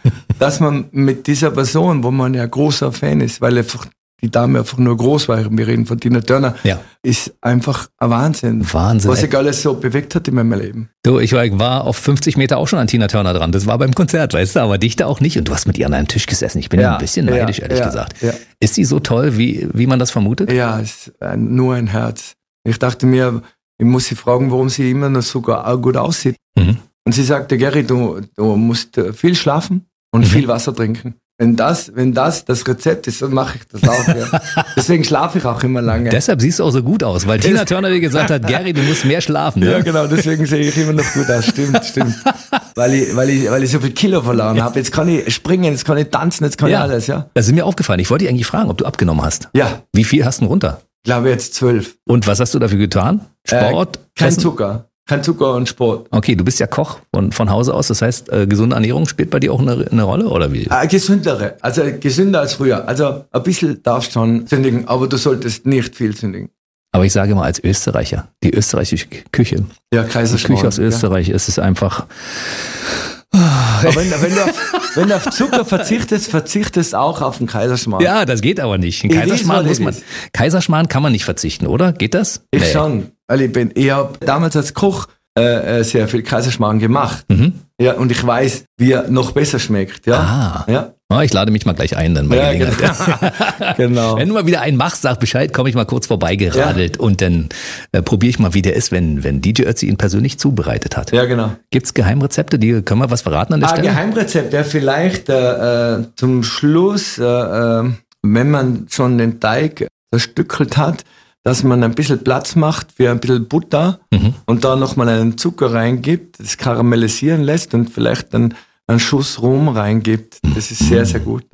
dass man mit dieser Person, wo man ja großer Fan ist, weil einfach die Dame einfach nur groß war, wir reden von Tina Turner, ist einfach ein Wahnsinn. Was sich alles so bewegt hat in meinem Leben. Du, ich war auf 50 Meter auch schon an Tina Turner dran. Das war beim Konzert, weißt du, aber dich da auch nicht. Und du hast mit ihr an einem Tisch gesessen. Ich bin ein bisschen neidisch, ehrlich gesagt. Ja. Ist sie so toll, wie man das vermutet? Ja, ist nur ein Herz. Ich dachte mir, ich muss sie fragen, warum sie immer noch so gut aussieht. Mhm. Und sie sagte, Gary, du musst viel schlafen und viel Wasser trinken. Wenn das Rezept ist, dann mache ich das auch. Ja. Deswegen schlafe ich auch immer lange. Deshalb siehst du auch so gut aus, weil Tina Turner dir gesagt hat, Gary, du musst mehr schlafen. Ne? Ja, genau, deswegen sehe ich immer noch gut aus. Stimmt. Weil ich so viel Kilo verloren habe. Jetzt kann ich springen, jetzt kann ich tanzen, jetzt kann ich alles. Ja. Das ist mir aufgefallen. Ich wollte dich eigentlich fragen, ob du abgenommen hast. Ja. Wie viel hast du denn runter? Ich glaube jetzt 12. Und was hast du dafür getan? Sport? Kein Zucker. Kein Zucker und Sport. Okay, du bist ja Koch von Hause aus. Das heißt, gesunde Ernährung spielt bei dir auch eine Rolle, oder wie? Gesündere. Also gesünder als früher. Also ein bisschen darfst du schon sündigen, aber du solltest nicht viel sündigen. Aber ich sage mal als Österreicher, die österreichische Küche. Ja, Kaiserschmarrn. Die Küche aus Österreich ist es einfach... Aber wenn du auf Zucker verzichtest auch auf den Kaiserschmarrn. Ja, das geht aber nicht. Kaiserschmarrn kann man nicht verzichten, oder? Geht das? Ich schon. Weil ich habe damals als Koch sehr viel Kaiserschmarrn gemacht. Mhm. Ja, und ich weiß, wie er noch besser schmeckt. Ja. Ja. Oh, ich lade mich mal gleich ein, dann bei Gelegenheit. Genau. Wenn du mal wieder einen machst, sag Bescheid, komme ich mal kurz vorbeigeradelt und dann probiere ich mal, wie der ist, wenn DJ Ötzi ihn persönlich zubereitet hat. Ja, genau. Gibt's Geheimrezepte? Können wir was verraten an der Stelle? Geheimrezept, ja, vielleicht zum Schluss, wenn man schon den Teig zerstückelt hat, dass man ein bisschen Platz macht für ein bisschen Butter und da nochmal einen Zucker reingibt, das karamellisieren lässt und vielleicht dann einen Schuss Rum reingibt. Das ist sehr, sehr gut.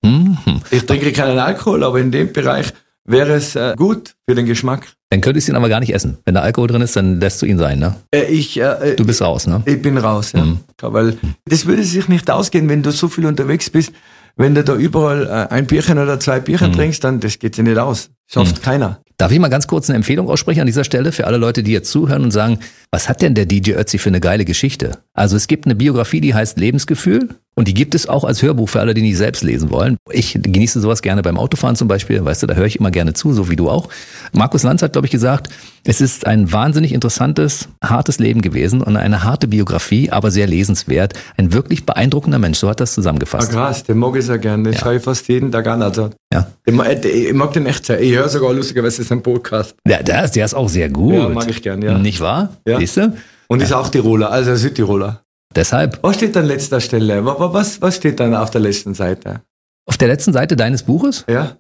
Ich trinke keinen Alkohol, aber in dem Bereich wäre es gut für den Geschmack. Dann könntest du ihn aber gar nicht essen. Wenn da Alkohol drin ist, dann lässt du ihn sein, ne? Du bist raus, ne? Ich bin raus, ja. Weil das würde sich nicht ausgehen, wenn du so viel unterwegs bist. Wenn du da überall ein Bierchen oder 2 Bierchen trinkst, dann das geht sich nicht aus. Schafft keiner. Darf ich mal ganz kurz eine Empfehlung aussprechen an dieser Stelle für alle Leute, die jetzt zuhören und sagen, was hat denn der DJ Ötzi für eine geile Geschichte? Also es gibt eine Biografie, die heißt Lebensgefühl und die gibt es auch als Hörbuch für alle, die nicht selbst lesen wollen. Ich genieße sowas gerne beim Autofahren zum Beispiel, weißt du, da höre ich immer gerne zu, so wie du auch. Markus Lanz hat, glaube ich, gesagt, es ist ein wahnsinnig interessantes, hartes Leben gewesen und eine harte Biografie, aber sehr lesenswert. Ein wirklich beeindruckender Mensch, so hat das zusammengefasst. Krass, den mag ich sehr gerne, den schaue ich fast jeden Tag an. Also, ich mag den echt sehr. Ich höre sogar lustigerweise seinen Podcast. Ja, der ist auch sehr gut. Ja, mag ich gerne, ja. Nicht wahr? Ja. Siehst du? Und ist auch Tiroler, also Südtiroler. Deshalb. Was steht an letzter Stelle? Was steht dann auf der letzten Seite? Auf der letzten Seite deines Buches? Ja.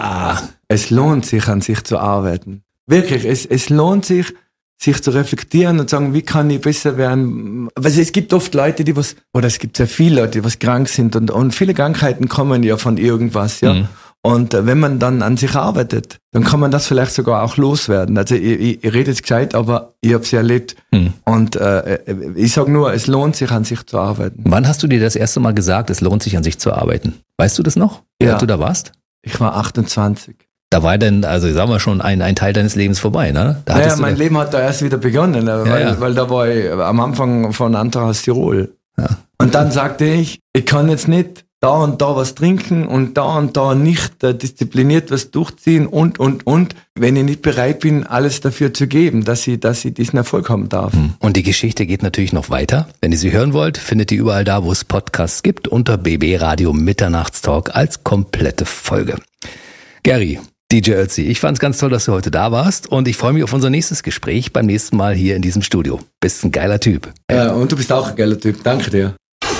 Es lohnt sich, an sich zu arbeiten. Wirklich, es lohnt sich zu reflektieren und sagen, wie kann ich besser werden? Weil es gibt oft Leute, es gibt sehr viele Leute, die krank sind und viele Krankheiten kommen ja von irgendwas, ja. Und wenn man dann an sich arbeitet, dann kann man das vielleicht sogar auch loswerden. Also ich rede jetzt gescheit, aber ich habe es ja erlebt. Und ich sage nur, es lohnt sich, an sich zu arbeiten. Wann hast du dir das erste Mal gesagt, es lohnt sich, an sich zu arbeiten? Weißt du das noch, wie alt du da warst? Ich war 28. Da war dann, also sagen wir schon, ein Teil deines Lebens vorbei, ne? Mein Leben hat da erst wieder begonnen, weil da war ich am Anfang von Antrag Tirol. Ja. Und dann sagte ich kann jetzt nicht da und da was trinken und da nicht diszipliniert was durchziehen und, wenn ich nicht bereit bin, alles dafür zu geben, dass ich diesen Erfolg haben darf. Und die Geschichte geht natürlich noch weiter. Wenn ihr sie hören wollt, findet ihr überall da, wo es Podcasts gibt, unter BB Radio Mitternachtstalk als komplette Folge. Gary, DJ Ötzi, ich fand's ganz toll, dass du heute da warst und ich freue mich auf unser nächstes Gespräch beim nächsten Mal hier in diesem Studio. Bist ein geiler Typ. Ja, und du bist auch ein geiler Typ. Danke dir.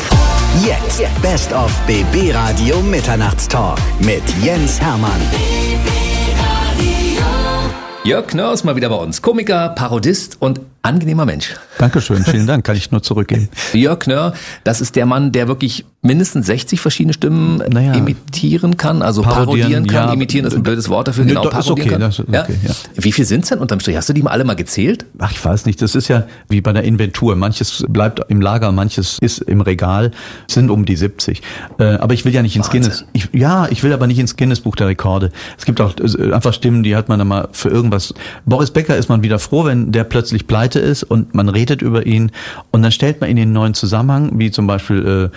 Jetzt Best of BB Radio Mitternachtstalk mit Jens Hermann. Jörg Knörr ist mal wieder bei uns. Komiker, Parodist und angenehmer Mensch. Dankeschön, vielen Dank, kann ich nur zurückgeben. Jörg Knörr, das ist der Mann, der wirklich mindestens 60 verschiedene Stimmen imitieren kann, also parodieren kann. Imitieren ist ein blödes Wort dafür, genau, parodieren kann. Das ist okay, ja. Wie viel sind es denn unterm Strich? Hast du die mal alle mal gezählt? Ach, ich weiß nicht, das ist ja wie bei der Inventur. Manches bleibt im Lager, manches ist im Regal, es sind um die 70. Aber ich will ja nicht ins Guinness. Ich will aber nicht ins Guinness-Buch der Rekorde. Es gibt auch einfach Stimmen, die hat man dann mal für irgendwas. Boris Becker ist man wieder froh, wenn der plötzlich pleite ist und man redet über ihn und dann stellt man ihn in einen neuen Zusammenhang, wie zum Beispiel, dass er seinen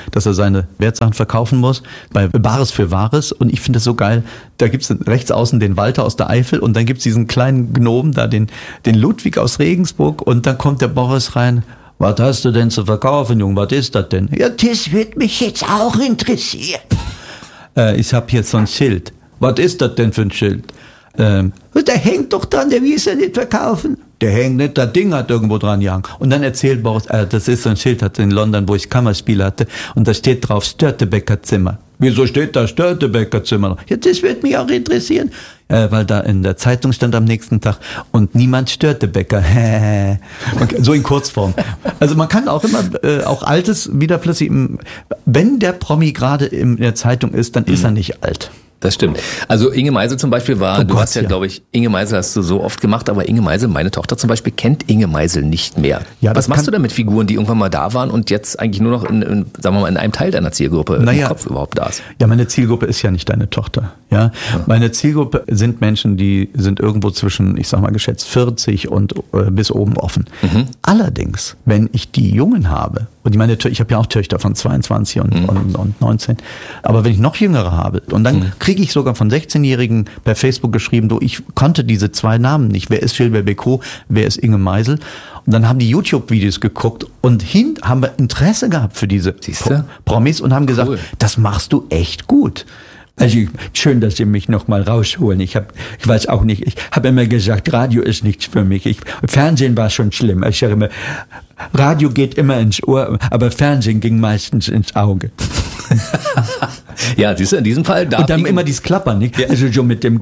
seine Wertsachen verkaufen muss, bei Bares für Wahres. Und ich finde das so geil, da gibt's rechts außen den Walter aus der Eifel und dann gibt's diesen kleinen Gnomen da, den Ludwig aus Regensburg und dann kommt der Boris rein. Was hast du denn zu verkaufen, Junge? Was ist das denn? Ja, das wird mich jetzt auch interessieren. Ich habe hier so ein Schild. Was ist das denn für ein Schild? Der hängt doch dran, der will es ja nicht verkaufen. Der hängt nicht, das Ding hat irgendwo dran gehangen. Und dann erzählt Boris, das ist so ein Schild, hatte in London, wo ich Kammerspiel hatte, und da steht drauf Störtebecker Zimmer. Wieso steht da Störtebecker Zimmer? Ja, das würde mich auch interessieren. Weil da in der Zeitung stand am nächsten Tag, und niemand Störtebecker. So in Kurzform. Also man kann auch immer, auch Altes wieder plötzlich, wenn der Promi gerade in der Zeitung ist, dann ist er nicht alt. Das stimmt. Also Inge Meisel zum Beispiel du hast ja, glaube ich, Inge Meisel hast du so oft gemacht, aber Inge Meisel, meine Tochter zum Beispiel, kennt Inge Meisel nicht mehr. Ja, was machst du denn mit Figuren, die irgendwann mal da waren und jetzt eigentlich nur noch sagen wir mal, in einem Teil deiner Zielgruppe im Kopf überhaupt da ist? Ja, meine Zielgruppe ist ja nicht deine Tochter. Ja, meine Zielgruppe sind Menschen, die sind irgendwo zwischen, ich sag mal geschätzt 40 und bis oben offen. Allerdings, wenn ich die Jungen habe, und ich habe ja auch Töchter von 22 und 19, aber wenn ich noch Jüngere habe, und dann kriege ich sogar von 16-Jährigen per Facebook geschrieben, ich konnte diese 2 Namen nicht. Wer ist Gilbert Bécaud, wer ist Inge Meisel? Und dann haben die YouTube-Videos geguckt und haben wir Interesse gehabt für diese Promis und haben gesagt, das machst du echt gut. Also schön, dass Sie mich noch mal rausholen. Ich weiß auch nicht, ich habe immer gesagt, Radio ist nichts für mich. Fernsehen war schon schlimm. Ich sage immer, Radio geht immer ins Ohr, aber Fernsehen ging meistens ins Auge. Ja, siehst du, in diesem Fall darf. Und dann immer dieses Klappern, nicht? Also so mit dem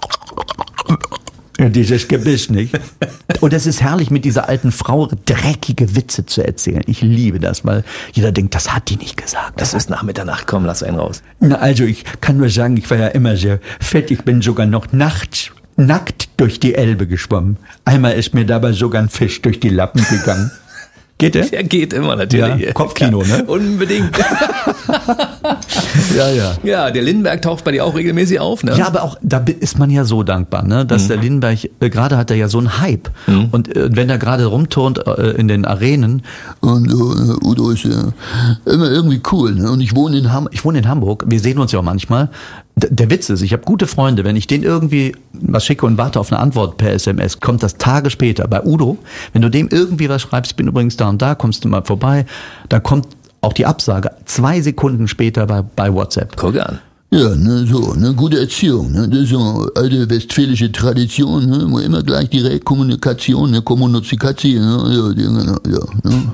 dieses Gebiss, nicht? Und es ist herrlich, mit dieser alten Frau dreckige Witze zu erzählen. Ich liebe das, weil jeder denkt, das hat die nicht gesagt. Das ist nach Mitternacht, komm, lass einen raus. Na, also ich kann nur sagen, ich war ja immer sehr fett. Ich bin sogar noch nachts nackt durch die Elbe geschwommen. Einmal ist mir dabei sogar ein Fisch durch die Lappen gegangen. Geht der? Der geht immer natürlich. Ja, Kopfkino, ne? Unbedingt. Ja, der Lindenberg taucht bei dir auch regelmäßig auf, ne? Ja, aber auch, da ist man ja so dankbar, ne? Dass der Lindenberg, gerade hat er ja so einen Hype. Und wenn er gerade rumturnt in den Arenen, und Udo ist ja immer irgendwie cool, ne? Und ich wohne in Hamburg, wir sehen uns ja auch manchmal. Der Witz ist, ich habe gute Freunde, wenn ich denen irgendwie was schicke und warte auf eine Antwort per SMS, kommt das Tage später. Bei Udo, wenn du dem irgendwie was schreibst, bin übrigens da und da, kommst du mal vorbei, dann kommt auch die Absage 2 Sekunden später bei WhatsApp. Guck an. Ja, ne, so, ne, gute Erziehung, ne, das ist so alte westfälische Tradition, ne, wo immer gleich direkt Kommunikation, ne, Kommunikation, ne.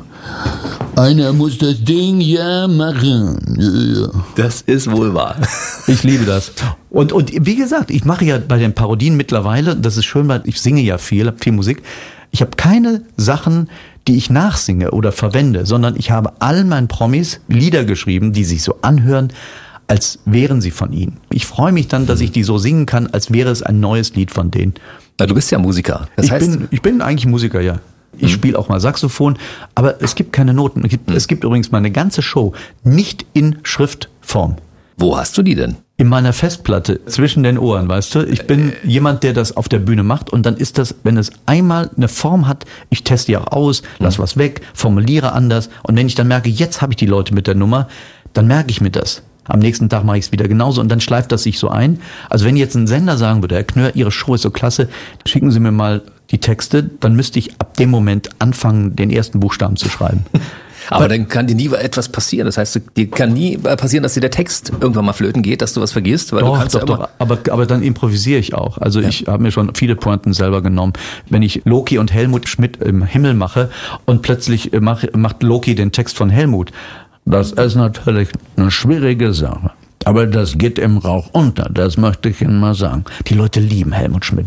Einer muss das Ding ja machen. Ja. Das ist wohl wahr. Ich liebe das. Und wie gesagt, ich mache ja bei den Parodien mittlerweile, das ist schön, weil ich singe ja viel Musik. Ich habe keine Sachen, die ich nachsinge oder verwende, sondern ich habe allen meinen Promis Lieder geschrieben, die sich so anhören, als wären sie von ihnen. Ich freue mich dann, dass ich die so singen kann, als wäre es ein neues Lied von denen. Ja, du bist ja Musiker. Ich bin eigentlich Musiker, ja. Ich spiele auch mal Saxophon, aber es gibt keine Noten. Es gibt übrigens meine ganze Show nicht in Schriftform. Wo hast du die denn? In meiner Festplatte zwischen den Ohren, weißt du? Ich bin jemand, der das auf der Bühne macht und dann ist das, wenn es einmal eine Form hat, ich teste die auch aus, lass was weg, formuliere anders und wenn ich dann merke, jetzt habe ich die Leute mit der Nummer, dann merke ich mir das. Am nächsten Tag mache ich es wieder genauso und dann schleift das sich so ein. Also wenn jetzt ein Sender sagen würde, Herr Knör, Ihre Show ist so klasse, schicken Sie mir mal die Texte, dann müsste ich ab dem Moment anfangen, den ersten Buchstaben zu schreiben. Aber dann kann dir nie etwas passieren. Das heißt, dir kann nie passieren, dass dir der Text irgendwann mal flöten geht, dass du was vergisst. Weil doch. Aber dann improvisiere ich auch. Also ich habe mir schon viele Pointen selber genommen. Wenn ich Loki und Helmut Schmidt im Himmel mache und plötzlich macht Loki den Text von Helmut. Das ist natürlich eine schwierige Sache. Aber das geht im Rauch unter, das möchte ich Ihnen mal sagen. Die Leute lieben Helmut Schmidt.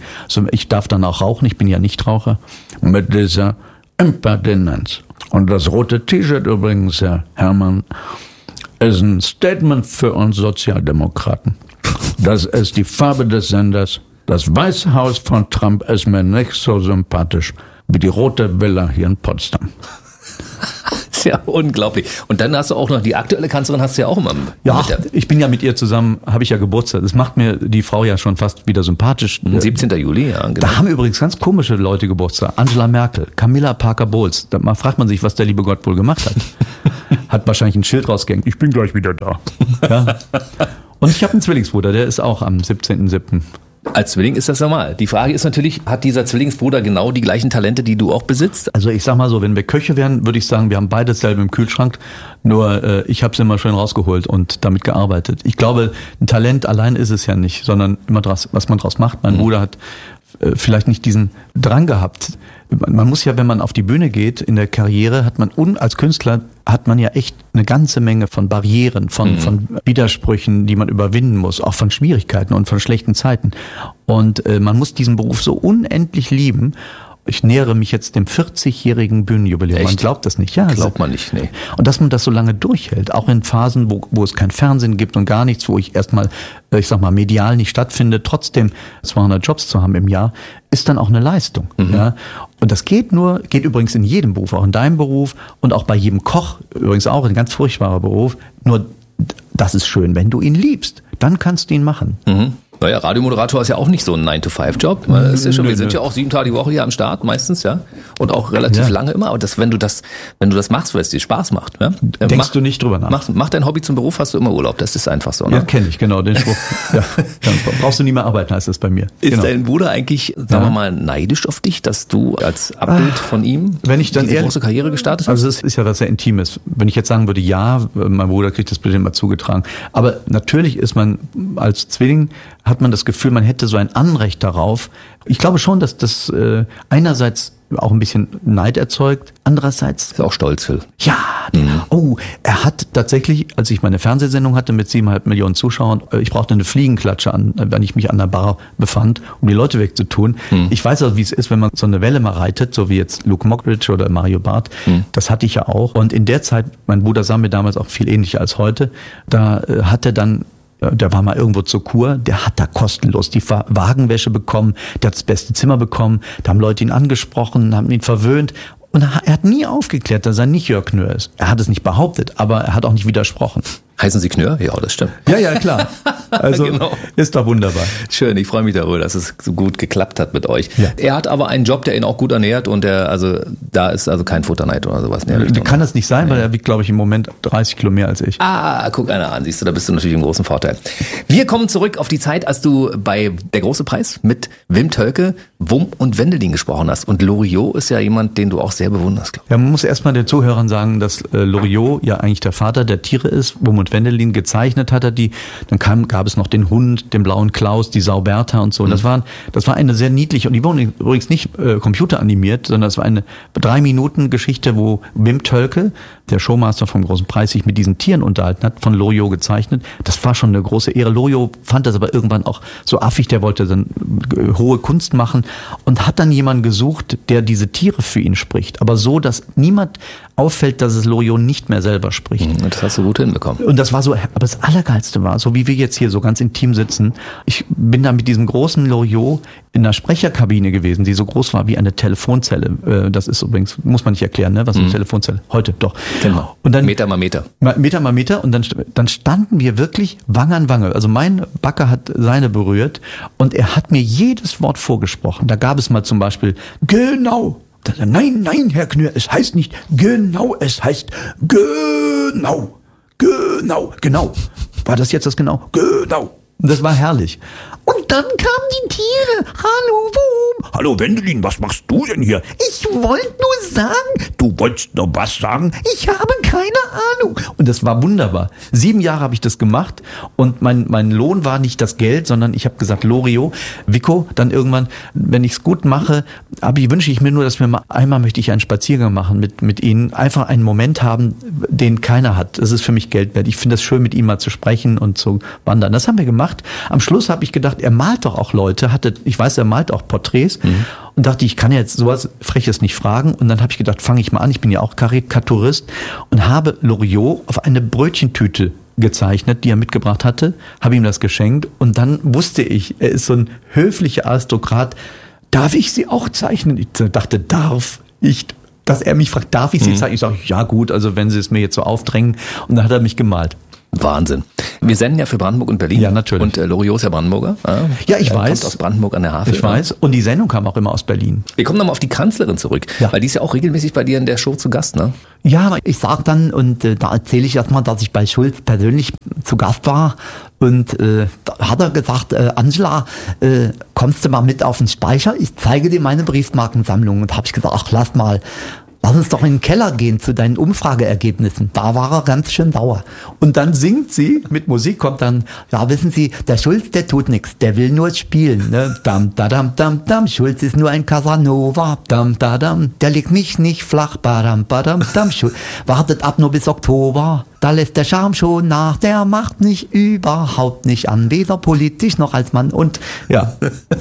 Ich darf dann auch rauchen, ich bin ja Nichtraucher. Mit dieser Impertinenz. Und das rote T-Shirt übrigens, Herr Herrmann, ist ein Statement für uns Sozialdemokraten. Das ist die Farbe des Senders. Das Weiße Haus von Trump ist mir nicht so sympathisch wie die rote Villa hier in Potsdam. Das ist ja unglaublich. Und dann hast du auch noch die aktuelle Kanzlerin, hast du ja auch immer. Ja, ich bin ja mit ihr zusammen, habe ich ja Geburtstag. Das macht mir die Frau ja schon fast wieder sympathisch. 17. Juli, ja. Genau. Da haben übrigens ganz komische Leute Geburtstag. Angela Merkel, Camilla Parker Bowles. Da fragt man sich, was der liebe Gott wohl gemacht hat. hat wahrscheinlich ein Schild rausgehängt. Ich bin gleich wieder da. Ja. Und ich habe einen Zwillingsbruder, der ist auch am 17.07. Als Zwilling ist das normal. Die Frage ist natürlich, hat dieser Zwillingsbruder genau die gleichen Talente, die du auch besitzt? Also ich sag mal so, wenn wir Köche wären, würde ich sagen, wir haben beide dasselbe im Kühlschrank. Nur ich habe es immer schön rausgeholt und damit gearbeitet. Ich glaube, ein Talent allein ist es ja nicht, sondern immer was man draus macht. Mein Bruder hat vielleicht nicht diesen Drang gehabt. Man muss ja, wenn man auf die Bühne geht in der Karriere, hat man als Künstler hat man ja echt eine ganze Menge von Barrieren, von Widersprüchen, die man überwinden muss, auch von Schwierigkeiten und von schlechten Zeiten. Und man muss diesen Beruf so unendlich lieben. Ich nähere mich jetzt dem 40-jährigen Bühnenjubiläum. Echt? Man glaubt das nicht. Ja, Glaubt man nicht, nee. Und dass man das so lange durchhält, auch in Phasen, wo es kein Fernsehen gibt und gar nichts, wo ich erstmal, ich sag mal, medial nicht stattfinde, trotzdem 200 Jobs zu haben im Jahr, ist dann auch eine Leistung. Ja? Und das geht übrigens in jedem Beruf, auch in deinem Beruf und auch bei jedem Koch, übrigens auch ein ganz furchtbarer Beruf. Nur das ist schön, wenn du ihn liebst, dann kannst du ihn machen. Naja, Radiomoderator ist ja auch nicht so ein 9-to-5-Job. Wir sind ja auch 7 Tage die Woche hier am Start, meistens, ja. Und auch relativ lange immer. Aber wenn du das machst, weil es dir Spaß macht, ja. Denkst du nicht drüber nach. Mach dein Hobby zum Beruf, hast du immer Urlaub. Das ist einfach so, ne? Ja, kenne ich, genau, den Spruch. Ja, dann brauchst du nie mehr arbeiten, heißt das bei mir. Ist dein Bruder eigentlich, sagen wir mal, neidisch auf dich, dass du als Abbild von ihm diese große Karriere gestartet hast? Also es ist ja was sehr Intimes. Wenn ich jetzt sagen würde, ja, mein Bruder kriegt das bitte immer zugetragen. Aber natürlich ist man als Zwilling, hat man das Gefühl, man hätte so ein Anrecht darauf. Ich glaube schon, dass das einerseits auch ein bisschen Neid erzeugt, andererseits ist auch stolz, Phil. Ja, er hat tatsächlich, als ich meine Fernsehsendung hatte mit 7,5 Millionen Zuschauern, ich brauchte eine Fliegenklatsche wenn ich mich an der Bar befand, um die Leute wegzutun. Ich weiß also, wie es ist, wenn man so eine Welle mal reitet, so wie jetzt Luke Mockridge oder Mario Barth. Das hatte ich ja auch. Und in der Zeit, mein Bruder sah mir damals auch viel ähnlicher als heute, da hat er dann, der war mal irgendwo zur Kur, der hat da kostenlos die Wagenwäsche bekommen, der hat das beste Zimmer bekommen, da haben Leute ihn angesprochen, haben ihn verwöhnt. Und er hat nie aufgeklärt, dass er nicht Jörg Knör ist. Er hat es nicht behauptet, aber er hat auch nicht widersprochen. Heißen Sie Knör? Ja, das stimmt. Ja, klar. Also genau. Ist doch wunderbar. Schön, ich freue mich darüber, dass es so gut geklappt hat mit euch. Ja. Er hat aber einen Job, der ihn auch gut ernährt und da ist also kein Futterneid oder sowas. Kann das nicht sein, weil er wiegt, glaube ich, im Moment 30 Kilo mehr als ich. Guck einer an, siehst du, da bist du natürlich im großen Vorteil. Wir kommen zurück auf die Zeit, als du bei Der große Preis mit Wim Tölke, Wum und Wendelin gesprochen hast. Und Loriot ist ja jemand, den du auch sehr bewunderst, glaube ich. Ja, man muss erstmal den Zuhörern sagen, dass Loriot ja eigentlich der Vater der Tiere ist. Wum und Wendelin gezeichnet hat er die. Dann gab es noch den Hund, den blauen Klaus, die Sau Bertha und so. Das war eine sehr niedliche, und die wurden übrigens nicht computeranimiert, sondern es war eine 3-Minuten-Geschichte, wo Wim Tölke, der Showmaster vom großen Preis, sich mit diesen Tieren unterhalten hat, von Loriot gezeichnet. Das war schon eine große Ehre. Loriot fand das aber irgendwann auch so affig, der wollte dann hohe Kunst machen und hat dann jemanden gesucht, der diese Tiere für ihn spricht. Aber so, dass niemand auffällt, dass es Loriot nicht mehr selber spricht. Das hast du gut hinbekommen. Und das war so, aber das Allergeilste war, so wie wir jetzt hier so ganz intim sitzen, ich bin da mit diesem großen Loriot in einer Sprecherkabine gewesen, die so groß war wie eine Telefonzelle. Das ist übrigens, muss man nicht erklären, ne, was eine Telefonzelle, heute doch. Genau. Und dann Meter mal Meter. Meter mal Meter, und dann standen wir wirklich Wange an Wange. Also mein Backe hat seine berührt und er hat mir jedes Wort vorgesprochen. Da gab es mal zum Beispiel, genau. Nein, Herr Knör, es heißt nicht genau, es heißt genau. War das jetzt das genau? Genau. Und das war herrlich. Und dann kamen die Tiere. Hallo, Wum. Hallo, Wendelin, was machst du denn hier? Ich wollte nur sagen. Du wolltest nur was sagen? Ich habe keine Ahnung. Und das war wunderbar. 7 Jahre habe ich das gemacht und mein Lohn war nicht das Geld, sondern ich habe gesagt, Loriot, Vico, dann irgendwann, wenn ich es gut mache, wünsche ich mir nur, dass einmal möchte ich einen Spaziergang machen mit Ihnen, einfach einen Moment haben, den keiner hat. Das ist für mich Geld wert. Ich finde es schön, mit ihm mal zu sprechen und zu wandern. Das haben wir gemacht. Am Schluss habe ich gedacht, er malt doch auch Leute, ich weiß, er malt auch Porträts und dachte, ich kann jetzt sowas Freches nicht fragen, und dann habe ich gedacht, fange ich mal an, ich bin ja auch Karikaturist, und habe Loriot auf eine Brötchentüte gezeichnet, die er mitgebracht hatte, habe ihm das geschenkt, und dann wusste ich, er ist so ein höflicher Aristokrat, darf ich sie auch zeichnen? Ich dachte, dass er mich fragt, darf ich sie zeichnen? Ich sage, ja gut, also wenn sie es mir jetzt so aufdrängen, und dann hat er mich gemalt. Wahnsinn. Wir senden ja für Brandenburg und Berlin. Ja, natürlich. Und Loriot ist ja Brandenburger. Ja, ich weiß. Kommt aus Brandenburg an der Havel. Ich weiß. Und die Sendung kam auch immer aus Berlin. Wir kommen nochmal auf die Kanzlerin zurück, weil die ist ja auch regelmäßig bei dir in der Show zu Gast, ne? Ja, aber ich sag dann, und da erzähle ich erstmal, dass ich bei Schulz persönlich zu Gast war. Und da hat er gesagt, Angela, kommst du mal mit auf den Speicher? Ich zeige dir meine Briefmarkensammlung. Und habe ich gesagt, ach, lass uns doch in den Keller gehen zu deinen Umfrageergebnissen. Da war er ganz schön sauer. Und dann singt sie, mit Musik kommt dann, ja, wissen Sie, der Schulz, der tut nichts, der will nur spielen. Ne? Dam, da, dam, dam, dam. Schulz ist nur ein Casanova. Dam, da, dam. Der legt mich nicht flach. Badam, badam, dam. Wartet ab nur bis Oktober. Da lässt der Charme schon nach. Der macht mich überhaupt nicht an. Weder politisch noch als Mann. Und ja.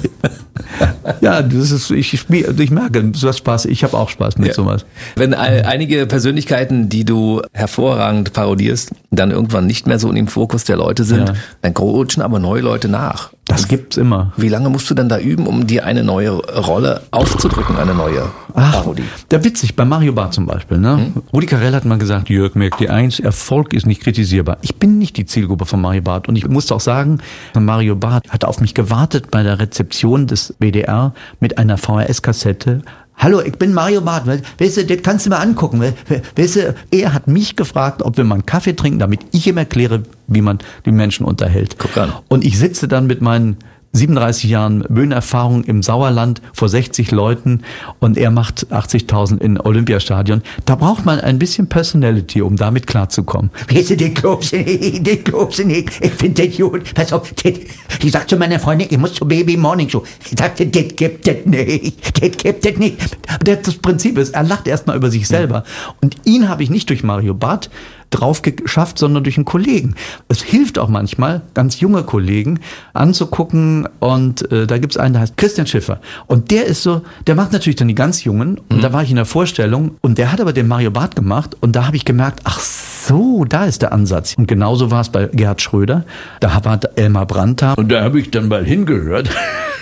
Ja, das ist, ich merke, du hast Spaß, ich habe auch Spaß mit sowas. Wenn einige Persönlichkeiten, die du hervorragend parodierst, dann irgendwann nicht mehr so in dem Fokus der Leute sind, dann rutschen aber neue Leute nach. Das gibt's immer. Wie lange musst du dann da üben, um dir eine neue Rolle auszudrücken, eine neue Parodie? Der witzig, bei Mario Barth zum Beispiel, ne? Rudi Carrell hat mal gesagt, Jörg, merk dir eins, Erfolg ist nicht kritisierbar. Ich bin nicht die Zielgruppe von Mario Barth und ich muss auch sagen, Mario Barth hat auf mich gewartet bei der Rezeption des WDR mit einer VHS-Kassette. Hallo, ich bin Mario Barth. Weißt du, das kannst du mal angucken. Weißt du, er hat mich gefragt, ob wir mal einen Kaffee trinken, damit ich ihm erkläre, wie man die Menschen unterhält. Guck an. Und ich sitze dann mit meinen 37 Jahren Bühnenerfahrung im Sauerland vor 60 Leuten und er macht 80.000 in Olympiastadion. Da braucht man ein bisschen Personality, um damit klarzukommen. Weißt du, das glaubst du nicht. Ich finde das gut. Pass auf, ich sag zu meiner Freundin, ich muss zur Baby Morning Show. Ich sagte, das gibt es nicht. Das Prinzip ist, er lacht erstmal über sich selber. Und ihn habe ich nicht durch Mario Barth drauf geschafft, sondern durch einen Kollegen. Es hilft auch manchmal, ganz junge Kollegen anzugucken und da gibt's einen, der heißt Christian Schiffer und der ist so, der macht natürlich dann die ganz Jungen und da war ich in der Vorstellung und der hat aber den Mario Barth gemacht und da habe ich gemerkt, ach so, da ist der Ansatz. Und genauso war es bei Gerhard Schröder, da war Elmar Brandt da und da habe ich dann mal hingehört.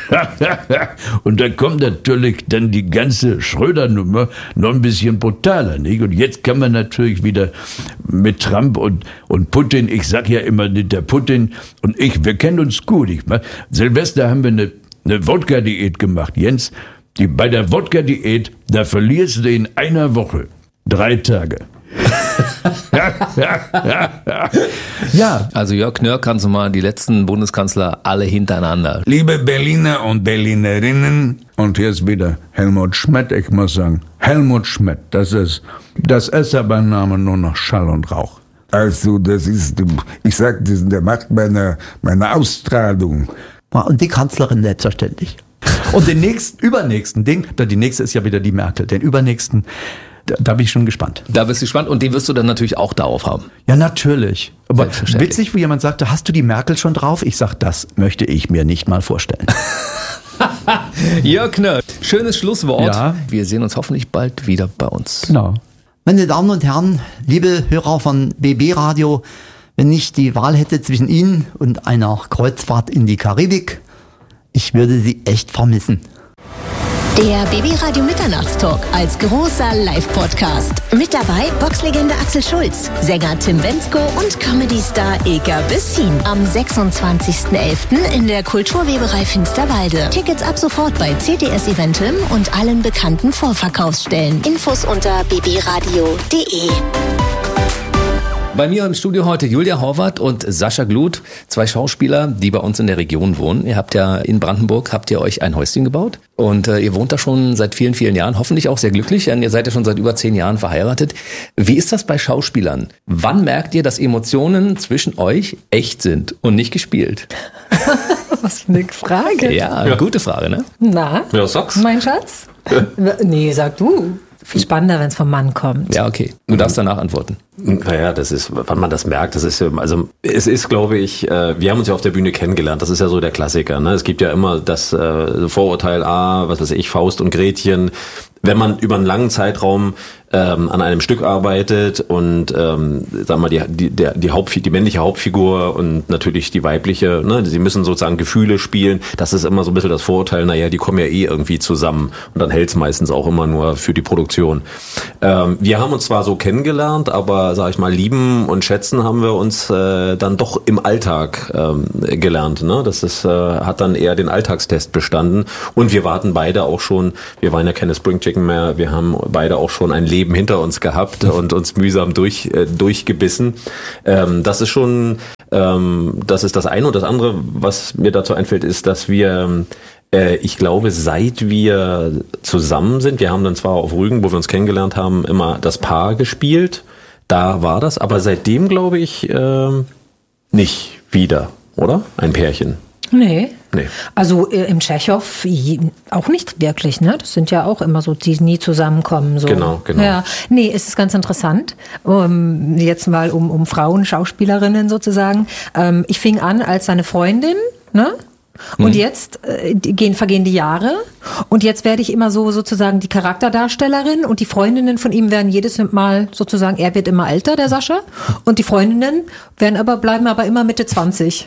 Und da kommt natürlich dann die ganze Schröder-Nummer noch ein bisschen brutaler, nicht? Und jetzt kann man natürlich wieder mit Trump und Putin, ich sag ja immer, der Putin und ich, wir kennen uns gut. Silvester haben wir eine Wodka-Diät gemacht. Jens, bei der Wodka-Diät, da verlierst du in einer Woche 3 Tage. Ja. Also Jörg Knörr, kannst du mal die letzten Bundeskanzler alle hintereinander. Liebe Berliner und Berlinerinnen, und hier ist wieder Helmut Schmidt, ich muss sagen, Helmut Schmidt, das ist aber ein Name nur noch Schall und Rauch. Also das ist, ich sag, der macht meine Ausstrahlung. Und die Kanzlerin selbstverständlich. Und den übernächsten Ding, die nächste ist ja wieder die Merkel, den übernächsten, da bin ich schon gespannt. Da bist du gespannt und den wirst du dann natürlich auch darauf haben. Ja, natürlich. Aber witzig, wo jemand sagte, hast du die Merkel schon drauf? Ich sag, das möchte ich mir nicht mal vorstellen. Jörg Knörr, schönes Schlusswort. Ja. Wir sehen uns hoffentlich bald wieder bei uns. Genau. Meine Damen und Herren, liebe Hörer von BB Radio, wenn ich die Wahl hätte zwischen Ihnen und einer Kreuzfahrt in die Karibik, ich würde Sie echt vermissen. Der BB Radio Mitternachtstalk als großer Live-Podcast. Mit dabei Boxlegende Axel Schulz, Sänger Tim Bendzko und Comedy-Star Ilka Bessin. Am 26.11. in der Kulturweberei Finsterwalde. Tickets ab sofort bei CTS Eventim und allen bekannten Vorverkaufsstellen. Infos unter bbradio.de. Bei mir im Studio heute Julia Horvath und Sascha Gluth, 2 Schauspieler, die bei uns in der Region wohnen. Ihr habt ja in Brandenburg, euch ein Häuschen gebaut und ihr wohnt da schon seit vielen, vielen Jahren, hoffentlich auch sehr glücklich, denn ihr seid ja schon seit über 10 Jahren verheiratet. Wie ist das bei Schauspielern? Wann merkt ihr, dass Emotionen zwischen euch echt sind und nicht gespielt? Was für eine Frage. Ja, gute Frage, ne? Na, ja, sag's. Mein Schatz? Nee, sag du. Viel spannender, wenn es vom Mann kommt. Ja, okay. Du darfst danach antworten. Naja, das ist, wann man das merkt, das ist, also es ist, glaube ich, wir haben uns ja auf der Bühne kennengelernt, das ist ja so der Klassiker, ne? Es gibt ja immer das Vorurteil, was weiß ich, Faust und Gretchen. Wenn man über einen langen Zeitraum an einem Stück arbeitet und sag mal die männliche Hauptfigur und natürlich die weibliche, ne, sie müssen sozusagen Gefühle spielen, das ist immer so ein bisschen das Vorurteil, naja, die kommen ja eh irgendwie zusammen und dann hält's meistens auch immer nur für die Produktion. Wir haben uns zwar so kennengelernt, aber aber, sag ich mal, lieben und schätzen haben wir uns dann doch im Alltag gelernt. Ne? Das ist, hat dann eher den Alltagstest bestanden. Und wir warten beide auch schon, wir waren ja keine Spring Chicken mehr, wir haben beide auch schon ein Leben hinter uns gehabt und uns mühsam durchgebissen. Das ist schon, das ist das eine. Und das andere, was mir dazu einfällt, ist, dass wir ich glaube, seit wir zusammen sind, wir haben dann zwar auf Rügen, wo wir uns kennengelernt haben, immer das Paar gespielt, da war das, aber seitdem glaube ich nicht wieder, oder? Ein Pärchen. Nee. Also im Tschechow auch nicht wirklich, ne? Das sind ja auch immer so, die nie zusammenkommen. So. Genau. Ja. Nee, es ist ganz interessant. Jetzt mal um Frauen, Schauspielerinnen sozusagen. Ich fing an als seine Freundin, ne? Und jetzt vergehen die Jahre und jetzt werde ich immer so sozusagen die Charakterdarstellerin und die Freundinnen von ihm werden jedes Mal sozusagen, er wird immer älter, der Sascha, und die Freundinnen bleiben aber immer Mitte 20.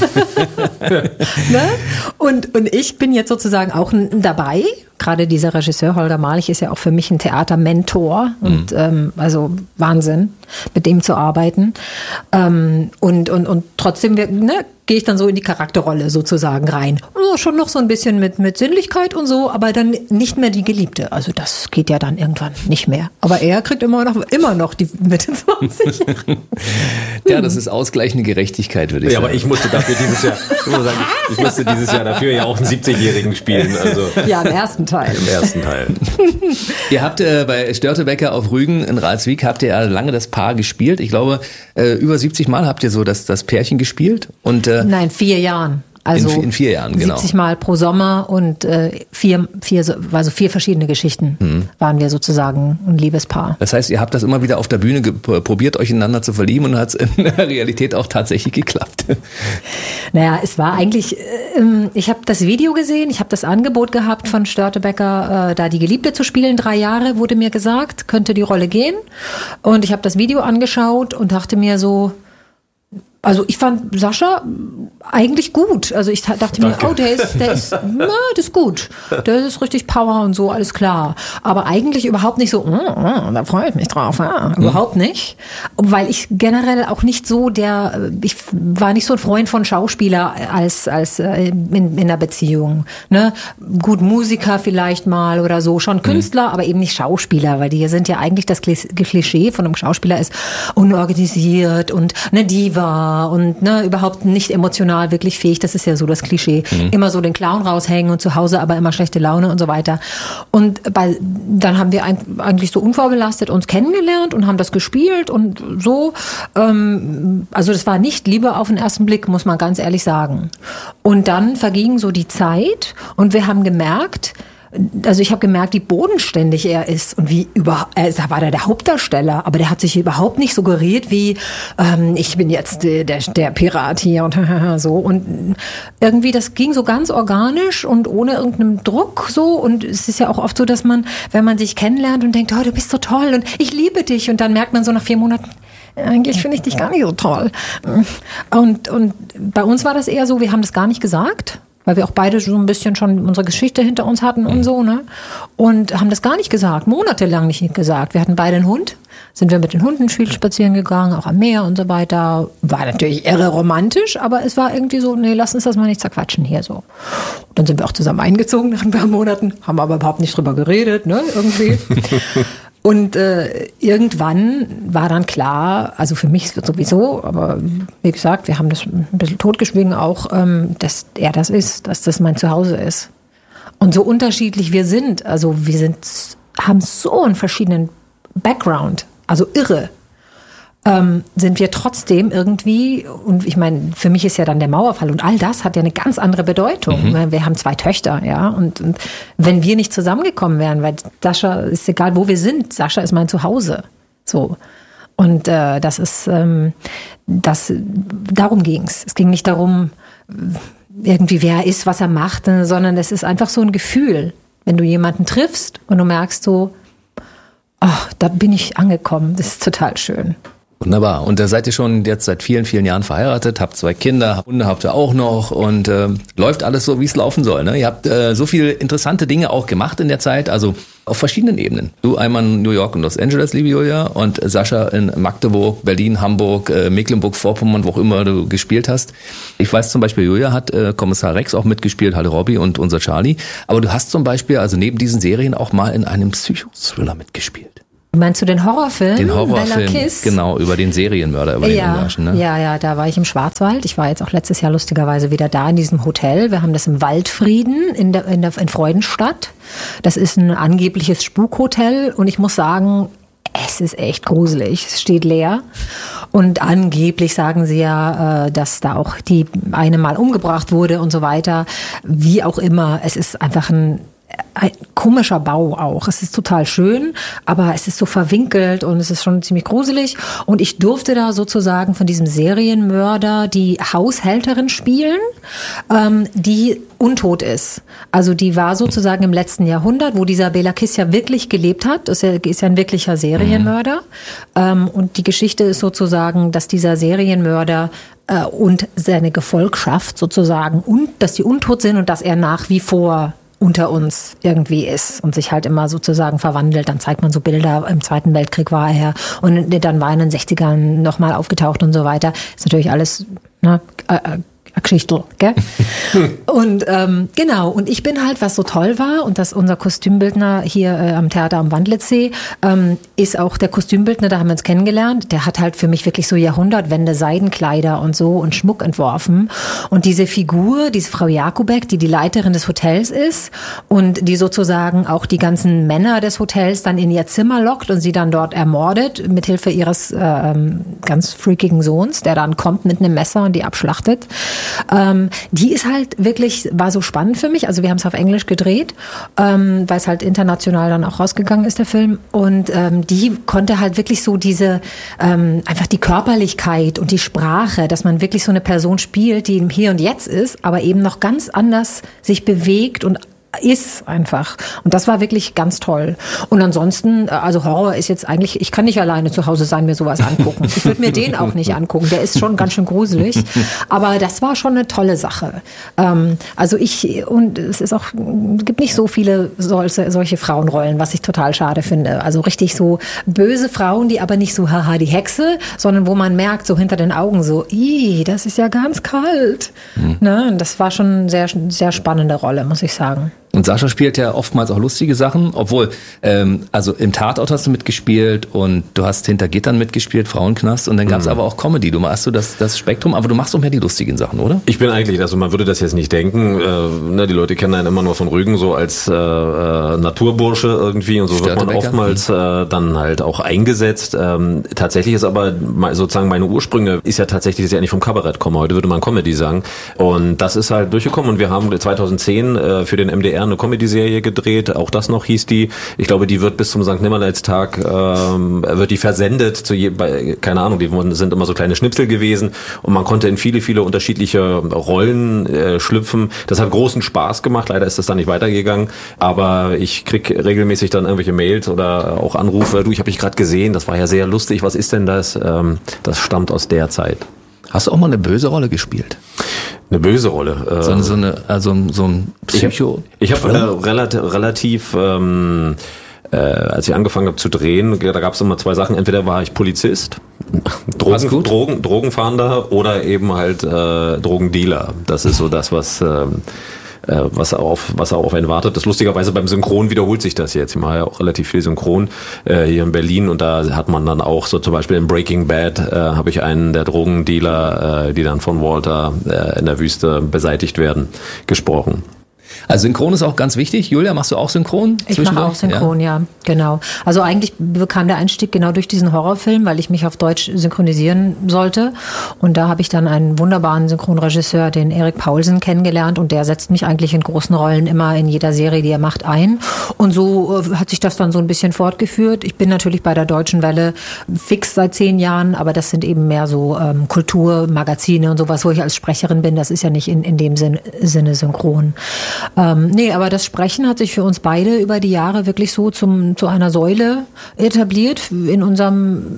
Ne? Und ich bin jetzt sozusagen auch dabei. Gerade dieser Regisseur Holger Malich ist ja auch für mich ein Theatermentor und also Wahnsinn, mit dem zu arbeiten. Und trotzdem gehe ich dann so in die Charakterrolle sozusagen rein. Oh, schon noch so ein bisschen mit Sinnlichkeit und so, aber dann nicht mehr die Geliebte. Also das geht ja dann irgendwann nicht mehr. Aber er kriegt immer noch die Mitte 20. Ja, das ist ausgleichende Gerechtigkeit, würde ich sagen. Ja, aber ich musste dafür dieses Jahr dafür ja auch einen 70-Jährigen spielen. Also. Ja, im ersten Teil. Ihr habt bei Störtebeker auf Rügen in Ralswiek habt ihr ja lange das Paar gespielt. Ich glaube, über 70 Mal habt ihr so das Pärchen gespielt. Und, Nein, 4 Jahren. Also in 4 Jahren, genau. 70 Mal pro Sommer und 4 verschiedene Geschichten waren wir sozusagen ein Liebespaar. Das heißt, ihr habt das immer wieder auf der Bühne probiert, euch ineinander zu verlieben und hat es in der Realität auch tatsächlich geklappt. Naja, es war eigentlich, ich habe das Video gesehen, ich habe das Angebot gehabt von Störtebeker, da die Geliebte zu spielen, 3 Jahre wurde mir gesagt, könnte die Rolle gehen. Und ich habe das Video angeschaut und dachte mir so, also ich fand Sascha eigentlich gut. Also ich dachte mir, das ist gut. Der ist richtig Power und so, alles klar. Aber eigentlich überhaupt nicht so, da freue ich mich drauf. Überhaupt nicht. Weil ich generell auch nicht so ich war nicht so ein Freund von Schauspieler als in der Beziehung. Ne? Gut, Musiker vielleicht mal oder so, schon Künstler, aber eben nicht Schauspieler, weil die sind ja eigentlich das Klischee von einem Schauspieler ist unorganisiert und eine Diva und überhaupt nicht emotional wirklich fähig. Das ist ja so das Klischee. Immer so den Clown raushängen und zu Hause aber immer schlechte Laune und so weiter. Und dann haben wir eigentlich so unvorbelastet uns kennengelernt und haben das gespielt und so. Also das war nicht Liebe auf den ersten Blick, muss man ganz ehrlich sagen. Und dann verging so die Zeit und wir haben gemerkt, also ich habe gemerkt, wie bodenständig er ist und da war der Hauptdarsteller, aber der hat sich überhaupt nicht suggeriert wie ich bin jetzt der Pirat hier und so und irgendwie das ging so ganz organisch und ohne irgendeinen Druck so und es ist ja auch oft so, dass man, wenn man sich kennenlernt und denkt, oh, du bist so toll und ich liebe dich und dann merkt man so nach 4 Monaten, eigentlich finde ich dich gar nicht so toll. Und bei uns war das eher so, wir haben das gar nicht gesagt. Weil wir auch beide so ein bisschen schon unsere Geschichte hinter uns hatten und so, ne? Und haben das gar nicht gesagt, monatelang nicht gesagt. Wir hatten beide einen Hund, sind wir mit den Hunden viel spazieren gegangen, auch am Meer und so weiter. War natürlich irre romantisch, aber es war irgendwie so, nee, lass uns das mal nicht zerquatschen hier so. Und dann sind wir auch zusammen eingezogen nach ein paar Monaten, haben aber überhaupt nicht drüber geredet, ne, irgendwie. Und irgendwann war dann klar, also für mich sowieso, aber wie gesagt, wir haben das ein bisschen totgeschwiegen auch, dass er das ist, dass das mein Zuhause ist. Und so unterschiedlich wir sind, also haben so einen verschiedenen Background, also irre. Sind wir trotzdem irgendwie, und ich meine, für mich ist ja dann der Mauerfall und all das hat ja eine ganz andere Bedeutung. Wir haben 2 Töchter, ja, und wenn wir nicht zusammengekommen wären, weil Sascha, ist egal wo wir sind, Sascha ist mein Zuhause, so. Und das ist, darum ging's. Es ging nicht darum, irgendwie wer er ist, was er macht, sondern es ist einfach so ein Gefühl, wenn du jemanden triffst und du merkst so, ach, da bin ich angekommen, das ist total schön. Wunderbar. Und da seid ihr schon jetzt seit vielen, vielen Jahren verheiratet, habt 2 Kinder, Hunde habt ihr auch noch und läuft alles so, wie es laufen soll. Ne? Ihr habt so viele interessante Dinge auch gemacht in der Zeit, also auf verschiedenen Ebenen. Du einmal in New York und Los Angeles, liebe Julia, und Sascha in Magdeburg, Berlin, Hamburg, Mecklenburg-Vorpommern, wo auch immer du gespielt hast. Ich weiß zum Beispiel, Julia hat Kommissar Rex auch mitgespielt, Hallo Robby und unser Charlie. Aber du hast zum Beispiel, also neben diesen Serien, auch mal in einem Psychothriller mitgespielt. Meinst du den Horrorfilm? Den Horrorfilm, Bella Kiss? genau, über den Serienmörder, über den Ungarischen. Ne? Ja, da war ich im Schwarzwald. Ich war jetzt auch letztes Jahr lustigerweise wieder da in diesem Hotel. Wir haben das im Waldfrieden in Freudenstadt. Das ist ein angebliches Spukhotel und ich muss sagen, es ist echt gruselig. Es steht leer. Und angeblich sagen sie ja, dass da auch die eine mal umgebracht wurde und so weiter. Wie auch immer, es ist einfach ein komischer Bau auch. Es ist total schön, aber es ist so verwinkelt und es ist schon ziemlich gruselig. Und ich durfte da sozusagen von diesem Serienmörder die Haushälterin spielen, die untot ist. Also die war sozusagen im letzten Jahrhundert, wo dieser Bela Kiss ja wirklich gelebt hat. Das ist ja ein wirklicher Serienmörder. Und die Geschichte ist sozusagen, dass dieser Serienmörder und seine Gefolgschaft sozusagen, und dass die untot sind und dass er nach wie vor unter uns irgendwie ist und sich halt immer sozusagen verwandelt. Dann zeigt man so Bilder, im Zweiten Weltkrieg war er und dann war er in den 60ern nochmal aufgetaucht und so weiter. Ist natürlich alles, ne, Geschichte, gell? Und genau, und ich bin halt, was so toll war, und das unser Kostümbildner hier am Theater am Wandlitzsee, ist auch der Kostümbildner, da haben wir uns kennengelernt, der hat halt für mich wirklich so Jahrhundertwende Seidenkleider und so und Schmuck entworfen. Und diese Figur, diese Frau Jakubek, die Leiterin des Hotels ist und die sozusagen auch die ganzen Männer des Hotels dann in ihr Zimmer lockt und sie dann dort ermordet, mithilfe ihres ganz freakigen Sohns, der dann kommt mit einem Messer und die abschlachtet. Die ist halt wirklich, war so spannend für mich. Also wir haben es auf Englisch gedreht, weil es halt international dann auch rausgegangen ist, der Film. Und die konnte halt wirklich so diese, einfach die Körperlichkeit und die Sprache, dass man wirklich so eine Person spielt, die im Hier und Jetzt ist, aber eben noch ganz anders sich bewegt und ist einfach. Und das war wirklich ganz toll. Und ansonsten, also Horror ist jetzt eigentlich, ich kann nicht alleine zu Hause sein, mir sowas angucken. Ich würde mir den auch nicht angucken. Der ist schon ganz schön gruselig. Aber das war schon eine tolle Sache. Und es ist auch, gibt nicht so viele solche Frauenrollen, was ich total schade finde. Also richtig so böse Frauen, die aber nicht so, haha, die Hexe, sondern wo man merkt, so hinter den Augen so, das ist ja ganz kalt. Ne? Und das war schon eine sehr, sehr spannende Rolle, muss ich sagen. Und Sascha spielt ja oftmals auch lustige Sachen, obwohl, also im Tatort hast du mitgespielt und du hast hinter Gittern mitgespielt, Frauenknast, und dann gab es aber auch Comedy. Du machst das Spektrum, aber du machst auch mehr die lustigen Sachen, oder? Ich bin eigentlich, also man würde das jetzt nicht denken, die Leute kennen einen immer nur von Rügen so als Naturbursche irgendwie, und so wird man oftmals dann halt auch eingesetzt. Tatsächlich ist aber sozusagen meine Ursprünge ist ja tatsächlich, dass ich eigentlich vom Kabarett komme. Heute würde man Comedy sagen. Und das ist halt durchgekommen, und wir haben 2010 für den MDR eine Comedy-Serie gedreht, auch das noch hieß die. Ich glaube, die wird bis zum St. Nimmerleins-Tag wird die versendet keine Ahnung, die sind immer so kleine Schnipsel gewesen, und man konnte in viele, viele unterschiedliche Rollen schlüpfen. Das hat großen Spaß gemacht, leider ist das dann nicht weitergegangen, aber ich krieg regelmäßig dann irgendwelche Mails oder auch Anrufe, du, ich habe dich gerade gesehen, das war ja sehr lustig, was ist denn das? Das stammt aus der Zeit. Hast du auch mal eine böse Rolle gespielt? Eine böse Rolle. So ein Psycho. Ich habe relativ als ich angefangen habe zu drehen, da gab es immer 2 Sachen. Entweder war ich Polizist, Drogenfahnder, oder eben halt Drogendealer. Das ist so das, was auf einen wartet. Das lustigerweise beim Synchron wiederholt sich das jetzt. Ich mache ja auch relativ viel Synchron hier in Berlin, und da hat man dann auch so zum Beispiel in Breaking Bad habe ich einen der Drogendealer, die dann von Walter in der Wüste beseitigt werden, gesprochen. Also Synchron ist auch ganz wichtig. Julia, machst du auch Synchron? Ich mache auch Synchron, ja, genau. Also eigentlich bekam der Einstieg genau durch diesen Horrorfilm, weil ich mich auf Deutsch synchronisieren sollte. Und da habe ich dann einen wunderbaren Synchronregisseur, den Erik Paulsen, kennengelernt. Und der setzt mich eigentlich in großen Rollen immer in jeder Serie, die er macht, ein. Und so hat sich das dann so ein bisschen fortgeführt. Ich bin natürlich bei der Deutschen Welle fix seit 10 Jahren, aber das sind eben mehr so Kulturmagazine und sowas, wo ich als Sprecherin bin. Das ist ja nicht in dem Sinne synchron. Aber das Sprechen hat sich für uns beide über die Jahre wirklich so zu einer Säule etabliert in unserem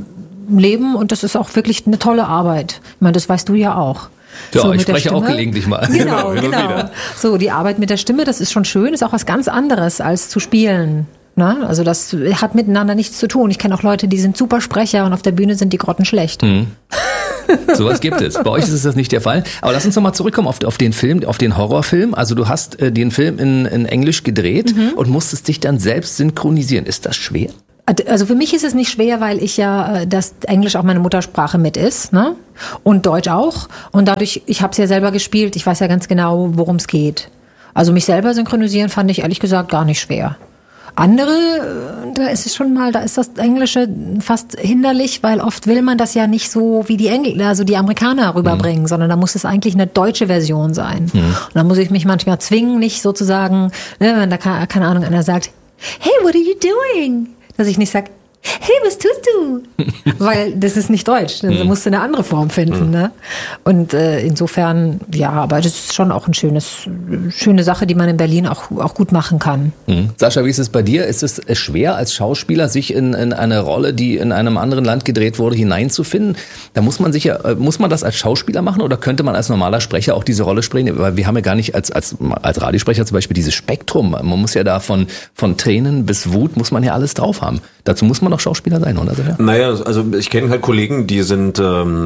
leben und das ist auch wirklich eine tolle Arbeit. Ich meine, das weißt du ja auch. Ja, so ich spreche auch gelegentlich mal. Genau. So, die Arbeit mit der Stimme, das ist schon schön, ist auch was ganz anderes als zu spielen. Na, also das hat miteinander nichts zu tun. Ich kenne auch Leute, die sind super Sprecher und auf der Bühne sind die grottenschlecht. Sowas gibt es. Bei euch ist das nicht der Fall. Aber lass uns noch mal zurückkommen auf den Film, auf den Horrorfilm. Also du hast den Film in Englisch gedreht und musstest dich dann selbst synchronisieren. Ist das schwer? Also für mich ist es nicht schwer, weil ich ja, dass Englisch auch meine Muttersprache mit ist, ne? Und Deutsch auch. Und dadurch, ich habe es ja selber gespielt, ich weiß ja ganz genau, worum es geht. Also mich selber synchronisieren fand ich ehrlich gesagt gar nicht schwer. Andere, da ist es schon mal, da ist das Englische fast hinderlich, weil oft will man das ja nicht so wie die die Amerikaner rüberbringen, sondern da muss es eigentlich eine deutsche Version sein. Und da muss ich mich manchmal zwingen, nicht sozusagen, ne, wenn da keine Ahnung einer sagt, hey, what are you doing? Dass ich nicht sage, hey, was tust du? Weil das ist nicht Deutsch. Da musst du eine andere Form finden. Ne? Und insofern, ja, aber das ist schon auch eine schöne Sache, die man in Berlin auch gut machen kann. Sascha, wie ist es bei dir? Ist es schwer als Schauspieler, sich in eine Rolle, die in einem anderen Land gedreht wurde, hineinzufinden? Da muss man das als Schauspieler machen oder könnte man als normaler Sprecher auch diese Rolle sprechen? Weil wir haben ja gar nicht als Radiosprecher zum Beispiel dieses Spektrum. Man muss ja da von Tränen bis Wut muss man ja alles drauf haben. Dazu muss man doch Schauspieler sein, oder? Naja, also ich kenne halt Kollegen, die sind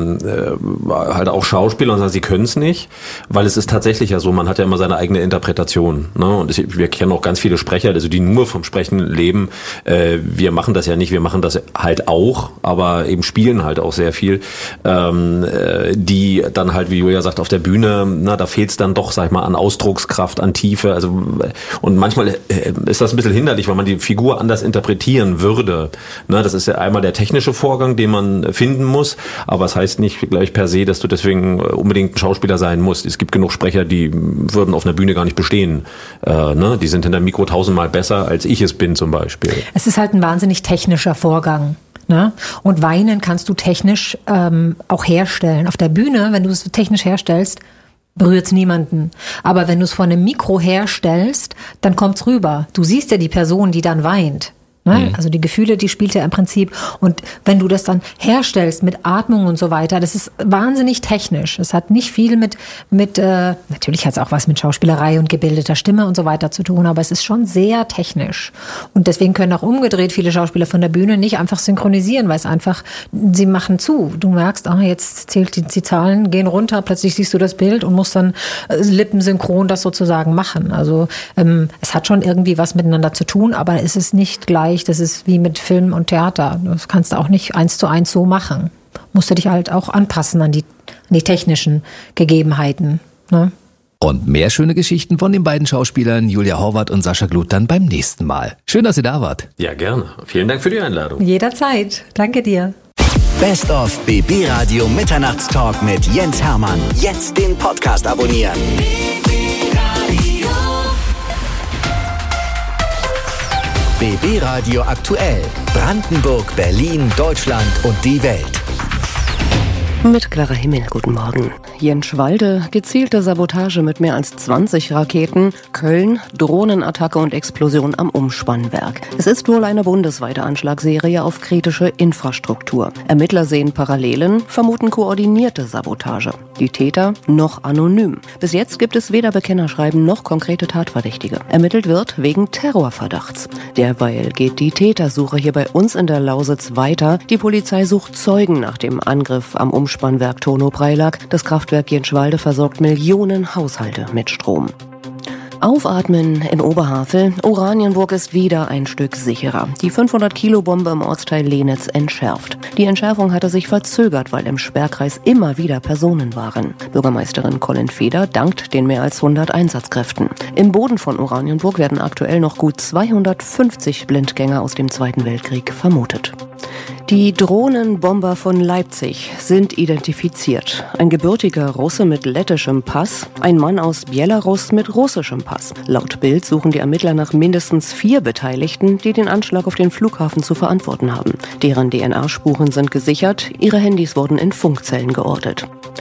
halt auch Schauspieler und sagen, sie können es nicht, weil es ist tatsächlich ja so, man hat ja immer seine eigene Interpretation. Ne? Und wir kennen auch ganz viele Sprecher, also die nur vom Sprechen leben. Wir machen das ja nicht, wir machen das halt auch, aber eben spielen halt auch sehr viel. Die dann halt, wie Julia sagt, auf der Bühne, na, da fehlt es dann doch, sag ich mal, an Ausdruckskraft, an Tiefe. Also und manchmal ist das ein bisschen hinderlich, weil man die Figur anders interpretieren würde. Ne, das ist ja einmal der technische Vorgang, den man finden muss, aber es heißt nicht gleich per se, dass du deswegen unbedingt ein Schauspieler sein musst. Es gibt genug Sprecher, die würden auf einer Bühne gar nicht bestehen. Ne? Die sind hinter dem Mikro 1000-mal besser, als ich es bin zum Beispiel. Es ist halt ein wahnsinnig technischer Vorgang. Ne? Und Weinen kannst du technisch auch herstellen. Auf der Bühne, wenn du es technisch herstellst, berührt es niemanden. Aber wenn du es von einem Mikro herstellst, dann kommt's rüber. Du siehst ja die Person, die dann weint. Ne? Also die Gefühle, die spielt ja im Prinzip. Und wenn du das dann herstellst mit Atmung und so weiter, das ist wahnsinnig technisch. Es hat nicht viel mit natürlich hat es auch was mit Schauspielerei und gebildeter Stimme und so weiter zu tun, aber es ist schon sehr technisch. Und deswegen können auch umgedreht viele Schauspieler von der Bühne nicht einfach synchronisieren, weil es einfach, sie machen zu. Du merkst, jetzt zählt die Zahlen, gehen runter, plötzlich siehst du das Bild und musst dann lippensynchron das sozusagen machen. Also es hat schon irgendwie was miteinander zu tun, aber es ist nicht gleich. Das ist wie mit Film und Theater. Das kannst du auch nicht 1:1 so machen. Musst du dich halt auch anpassen an die technischen Gegebenheiten. Ne? Und mehr schöne Geschichten von den beiden Schauspielern Julia Horvath und Sascha Gluth dann beim nächsten Mal. Schön, dass ihr da wart. Ja, gerne. Vielen Dank für die Einladung. Jederzeit. Danke dir. Best of BB Radio Mitternachtstalk mit Jens Hermann. Jetzt den Podcast abonnieren. BB Radio aktuell. Brandenburg, Berlin, Deutschland und die Welt. Mit klarer Himmel, guten Morgen. Jenschwalde, gezielte Sabotage mit mehr als 20 Raketen. Köln, Drohnenattacke und Explosion am Umspannwerk. Es ist wohl eine bundesweite Anschlagsserie auf kritische Infrastruktur. Ermittler sehen Parallelen, vermuten koordinierte Sabotage. Die Täter noch anonym. Bis jetzt gibt es weder Bekennerschreiben noch konkrete Tatverdächtige. Ermittelt wird wegen Terrorverdachts. Derweil geht die Tätersuche hier bei uns in der Lausitz weiter. Die Polizei sucht Zeugen nach dem Angriff am Umspannwerk Tono-Preilack. Das Kraftwerk Jenschwalde versorgt Millionen Haushalte mit Strom. Aufatmen in Oberhavel. Oranienburg ist wieder ein Stück sicherer. Die 500-Kilo-Bombe im Ortsteil Lehnitz entschärft. Die Entschärfung hatte sich verzögert, weil im Sperrkreis immer wieder Personen waren. Bürgermeisterin Colin Feder dankt den mehr als 100 Einsatzkräften. Im Boden von Oranienburg werden aktuell noch gut 250 Blindgänger aus dem Zweiten Weltkrieg vermutet. Die Drohnenbomber von Leipzig sind identifiziert. Ein gebürtiger Russe mit lettischem Pass, ein Mann aus Belarus mit russischem Pass. Laut Bild suchen die Ermittler nach mindestens 4 Beteiligten, die den Anschlag auf den Flughafen zu verantworten haben. Deren DNA-Spuren sind gesichert, ihre Handys wurden in Funkzellen geortet.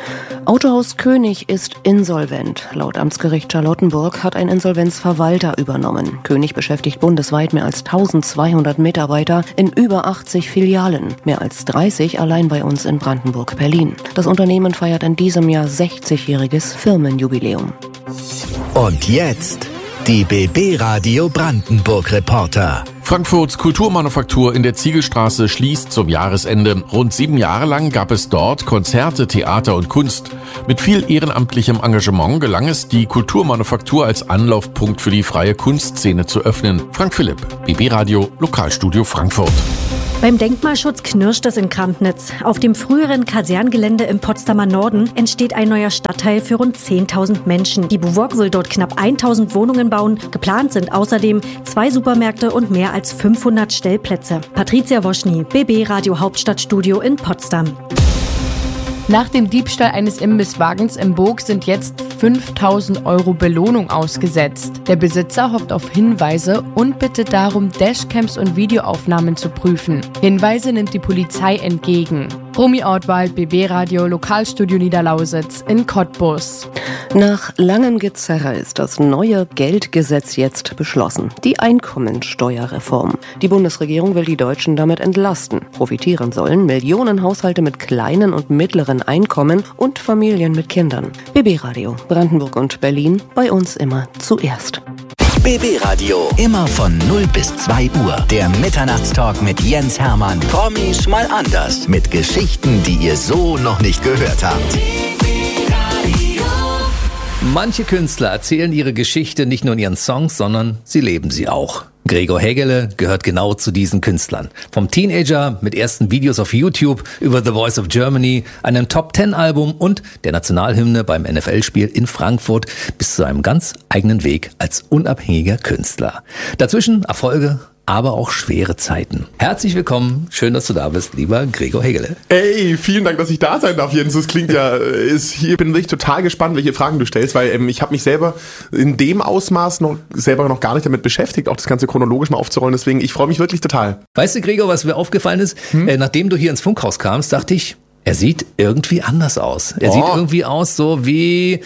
Autohaus König ist insolvent. Laut Amtsgericht Charlottenburg hat ein Insolvenzverwalter übernommen. König beschäftigt bundesweit mehr als 1200 Mitarbeiter in über 80 Filialen. Mehr als 30 allein bei uns in Brandenburg-Berlin. Das Unternehmen feiert in diesem Jahr 60-jähriges Firmenjubiläum. Und jetzt die BB Radio Brandenburg Reporter. Frankfurts Kulturmanufaktur in der Ziegelstraße schließt zum Jahresende. Rund 7 Jahre lang gab es dort Konzerte, Theater und Kunst. Mit viel ehrenamtlichem Engagement gelang es, die Kulturmanufaktur als Anlaufpunkt für die freie Kunstszene zu öffnen. Frank Philipp, BB Radio, Lokalstudio Frankfurt. Beim Denkmalschutz knirscht es in Krampnitz. Auf dem früheren Kaserngelände im Potsdamer Norden entsteht ein neuer Stadtteil für rund 10.000 Menschen. Die BUWOG will dort knapp 1.000 Wohnungen bauen. Geplant sind außerdem 2 Supermärkte und mehr als 500 Stellplätze. Patricia Woschny, BB Radio Hauptstadtstudio in Potsdam. Nach dem Diebstahl eines Imbisswagens im Burg sind jetzt 5.000 € Belohnung ausgesetzt. Der Besitzer hofft auf Hinweise und bittet darum, Dashcams und Videoaufnahmen zu prüfen. Hinweise nimmt die Polizei entgegen. Romy Ortwald, BB Radio, Lokalstudio Niederlausitz in Cottbus. Nach langem Gezerre ist das neue Geldgesetz jetzt beschlossen. Die Einkommensteuerreform. Die Bundesregierung will die Deutschen damit entlasten. Profitieren sollen Millionen Haushalte mit kleinen und mittleren Einkommen und Familien mit Kindern. BB Radio, Brandenburg und Berlin, bei uns immer zuerst. BB Radio, immer von 0 bis 2 Uhr. Der Mitternachtstalk mit Jens Hermann. Promis mal anders. Mit Geschichten, die ihr so noch nicht gehört habt. Manche Künstler erzählen ihre Geschichte nicht nur in ihren Songs, sondern sie leben sie auch. Gregor Hegele gehört genau zu diesen Künstlern. Vom Teenager mit ersten Videos auf YouTube über The Voice of Germany, einem Top-10-Album und der Nationalhymne beim NFL-Spiel in Frankfurt bis zu einem ganz eigenen Weg als unabhängiger Künstler. Dazwischen Erfolge, aber auch schwere Zeiten. Herzlich willkommen, schön, dass du da bist, lieber Gregor Hegele. Ey, vielen Dank, dass ich da sein darf, Jens. Das klingt ja, ich bin wirklich total gespannt, welche Fragen du stellst, weil ich habe mich selber in dem Ausmaß noch gar nicht damit beschäftigt, auch das Ganze chronologisch mal aufzurollen. Deswegen, ich freue mich wirklich total. Weißt du, Gregor, was mir aufgefallen ist? Nachdem du hier ins Funkhaus kamst, dachte ich, er sieht irgendwie anders aus. Er sieht irgendwie aus so wie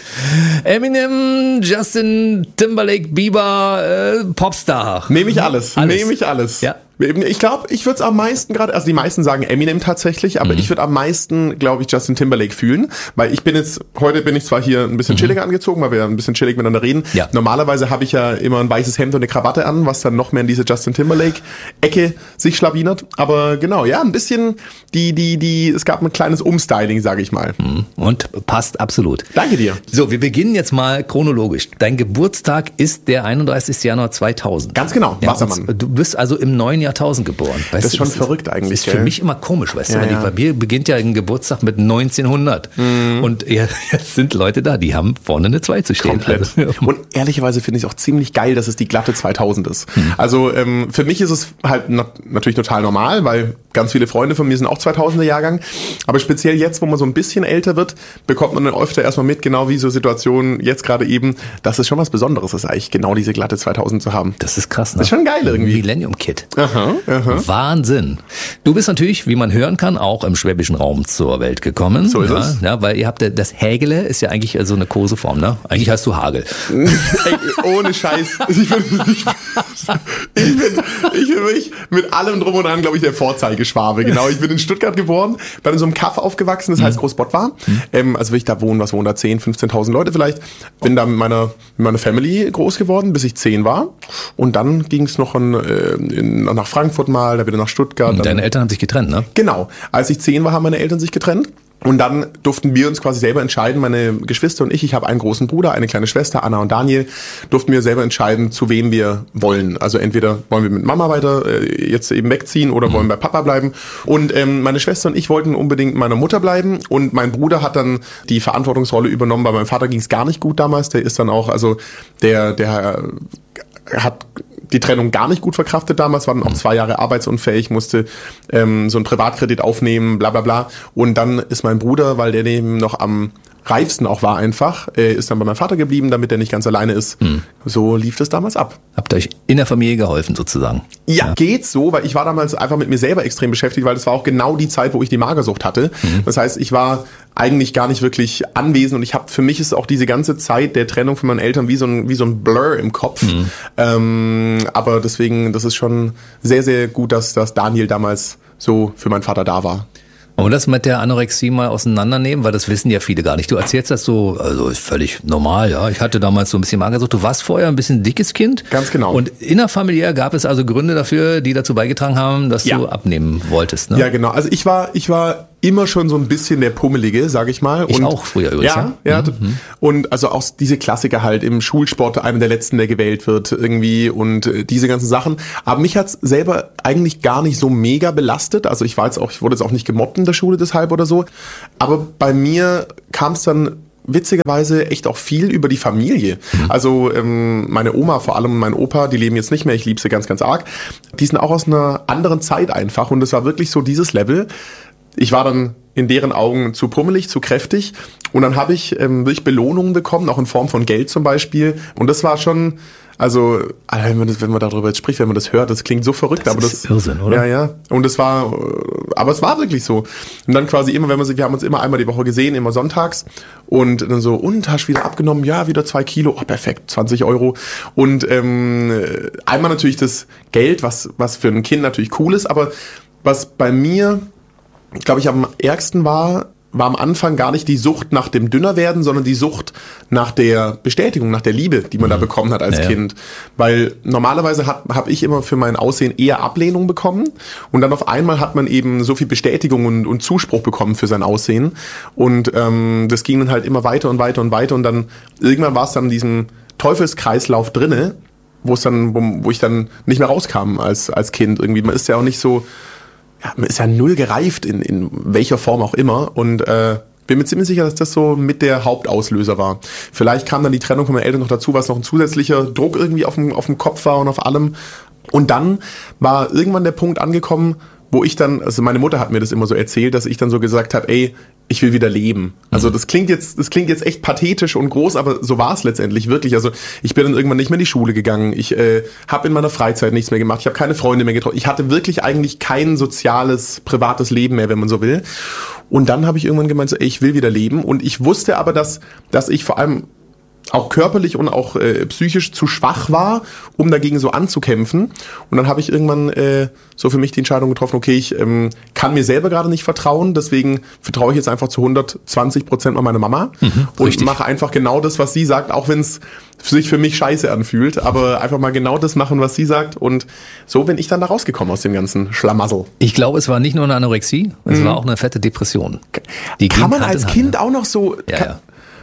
Eminem, Justin Timberlake, Bieber, Popstar. Nehme ich alles. Ja. Ich glaube, ich würde es am meisten gerade, also die meisten sagen Eminem tatsächlich, aber ich würde am meisten, glaube ich, Justin Timberlake fühlen, weil heute bin ich zwar hier ein bisschen chilliger angezogen, weil wir ja ein bisschen chillig miteinander reden. Ja. Normalerweise habe ich ja immer ein weißes Hemd und eine Krawatte an, was dann noch mehr in diese Justin Timberlake-Ecke sich schlawinert. Aber genau, ja, ein bisschen es gab ein kleines Umstyling, sage ich mal. Und passt absolut. Danke dir. So, wir beginnen jetzt mal chronologisch. Dein Geburtstag ist der 31. Januar 2000. Ganz genau, Wassermann. Du bist also im neuen Jahrtausend geboren. Das ist schon verrückt eigentlich. Das ist für mich immer komisch, weißt du, weil bei mir beginnt ja ein Geburtstag mit 1900. Und jetzt sind Leute da, die haben vorne eine 2 zu stehen. Komplett. Also. Und ehrlicherweise finde ich es auch ziemlich geil, dass es die glatte 2000 ist. Also für mich ist es halt natürlich total normal, weil ganz viele Freunde von mir sind auch 2000er Jahrgang. Aber speziell jetzt, wo man so ein bisschen älter wird, bekommt man dann öfter erstmal mit, genau wie so Situationen jetzt gerade eben, dass es schon was Besonderes ist eigentlich, genau diese glatte 2000 zu haben. Das ist krass, ne? Das ist schon geil irgendwie. Millennium Kid. Wahnsinn. Du bist natürlich, wie man hören kann, auch im schwäbischen Raum zur Welt gekommen. So ist es. Ja, weil ihr habt das Hägele ist ja eigentlich so eine Koseform, ne? Eigentlich heißt du Hagel. Ey, ohne Scheiß. Ich bin wirklich mit allem drum und dran, glaube ich, der Vorzeigeschwabe. Genau, ich bin in Stuttgart geboren, bin in so einem Kaff aufgewachsen, das heißt Großbottwar. Also will ich da wohnen, was wohnen da 10.000, 15.000 Leute vielleicht. Bin da mit meiner Family groß geworden, bis ich 10 war. Und dann ging es noch nach Frankfurt mal, da wieder nach Stuttgart. Deine Eltern haben sich getrennt, ne? Genau. Als ich 10 war, haben meine Eltern sich getrennt. Und dann durften wir uns quasi selber entscheiden, meine Geschwister und ich habe einen großen Bruder, eine kleine Schwester, Anna und Daniel, durften wir selber entscheiden, zu wem wir wollen. Also entweder wollen wir mit Mama weiter jetzt eben wegziehen oder wollen bei Papa bleiben. Und meine Schwester und ich wollten unbedingt meiner Mutter bleiben und mein Bruder hat dann die Verantwortungsrolle übernommen. Bei meinem Vater ging es gar nicht gut damals, der ist dann auch, also der hat die Trennung gar nicht gut verkraftet damals, war dann auch 2 Jahre arbeitsunfähig, musste so einen Privatkredit aufnehmen, bla bla bla. Und dann ist mein Bruder, weil der eben noch am reifsten auch war einfach, ist dann bei meinem Vater geblieben, damit er nicht ganz alleine ist. So lief das damals ab. Habt ihr euch in der Familie geholfen sozusagen? Ja, geht's so, weil ich war damals einfach mit mir selber extrem beschäftigt, weil das war auch genau die Zeit, wo ich die Magersucht hatte. Das heißt, ich war eigentlich gar nicht wirklich anwesend und für mich ist auch diese ganze Zeit der Trennung von meinen Eltern wie so ein Blur im Kopf. Aber deswegen, das ist schon sehr, sehr gut, dass Daniel damals so für meinen Vater da war. Und das mit der Anorexie mal auseinandernehmen, weil das wissen ja viele gar nicht. Du erzählst das so, also ist völlig normal, ja. Ich hatte damals so ein bisschen Magersucht. Du warst vorher ein bisschen dickes Kind. Ganz genau. Und innerfamiliär gab es also Gründe dafür, die dazu beigetragen haben, dass du abnehmen wolltest, ne? Ja, genau. Also ich war immer schon so ein bisschen der Pummelige, sag ich mal. Ich auch früher übrigens. Ja. Und also auch diese Klassiker halt im Schulsport, einer der letzten, der gewählt wird irgendwie und diese ganzen Sachen. Aber mich hat's selber eigentlich gar nicht so mega belastet. Also ich wurde jetzt auch nicht gemobbt in der Schule deshalb oder so. Aber bei mir kam es dann witzigerweise echt auch viel über die Familie. Also meine Oma vor allem und mein Opa, die leben jetzt nicht mehr, ich liebe sie ganz, ganz arg. Die sind auch aus einer anderen Zeit einfach und es war wirklich so dieses Level. Ich war dann in deren Augen zu pummelig, zu kräftig und dann habe ich wirklich Belohnungen bekommen, auch in Form von Geld zum Beispiel. Und das war schon, also wenn man darüber jetzt spricht, wenn man das hört, das klingt so verrückt. Aber das ist Irrsinn, oder? Ja. Und es war wirklich so. Und dann quasi immer, wir haben uns immer einmal die Woche gesehen, immer sonntags. Und dann so, und hast wieder abgenommen? Ja, wieder 2 Kilo. Oh, perfekt, 20 Euro. Und einmal natürlich das Geld, was für ein Kind natürlich cool ist, aber was bei mir, glaube ich, am ärgsten war am Anfang gar nicht die Sucht nach dem Dünnerwerden, sondern die Sucht nach der Bestätigung, nach der Liebe, die man da bekommen hat als Kind. Weil normalerweise habe ich immer für mein Aussehen eher Ablehnung bekommen und dann auf einmal hat man eben so viel Bestätigung und Zuspruch bekommen für sein Aussehen und das ging dann halt immer weiter und weiter und weiter und dann irgendwann war es dann in diesem Teufelskreislauf drinne, wo ich dann nicht mehr rauskam als Kind irgendwie. Man ist ja auch nicht so, man ist ja null gereift in welcher Form auch immer und bin mir ziemlich sicher, dass das so mit der Hauptauslöser war. Vielleicht kam dann die Trennung von meinen Eltern noch dazu, was noch ein zusätzlicher Druck irgendwie auf dem Kopf war und auf allem. Und dann war irgendwann der Punkt angekommen, wo ich dann, also meine Mutter hat mir das immer so erzählt, dass ich dann so gesagt habe, ey, ich will wieder leben. Also das klingt jetzt echt pathetisch und groß, aber so war es letztendlich wirklich. Also ich bin dann irgendwann nicht mehr in die Schule gegangen. Ich habe in meiner Freizeit nichts mehr gemacht. Ich habe keine Freunde mehr getroffen. Ich hatte wirklich eigentlich kein soziales, privates Leben mehr, wenn man so will. Und dann habe ich irgendwann gemeint, so, ey, ich will wieder leben. Und ich wusste aber, dass ich vor allem auch körperlich und auch psychisch zu schwach war, um dagegen so anzukämpfen. Und dann habe ich irgendwann so für mich die Entscheidung getroffen, okay, ich kann mir selber gerade nicht vertrauen, deswegen vertraue ich jetzt einfach zu 120% mal meiner Mama und mache einfach genau das, was sie sagt, auch wenn es sich für mich scheiße anfühlt, aber einfach mal genau das machen, was sie sagt und so bin ich dann da rausgekommen aus dem ganzen Schlamassel. Ich glaube, es war nicht nur eine Anorexie, es war auch eine fette Depression. Die kann man als Kind auch noch so... Ja.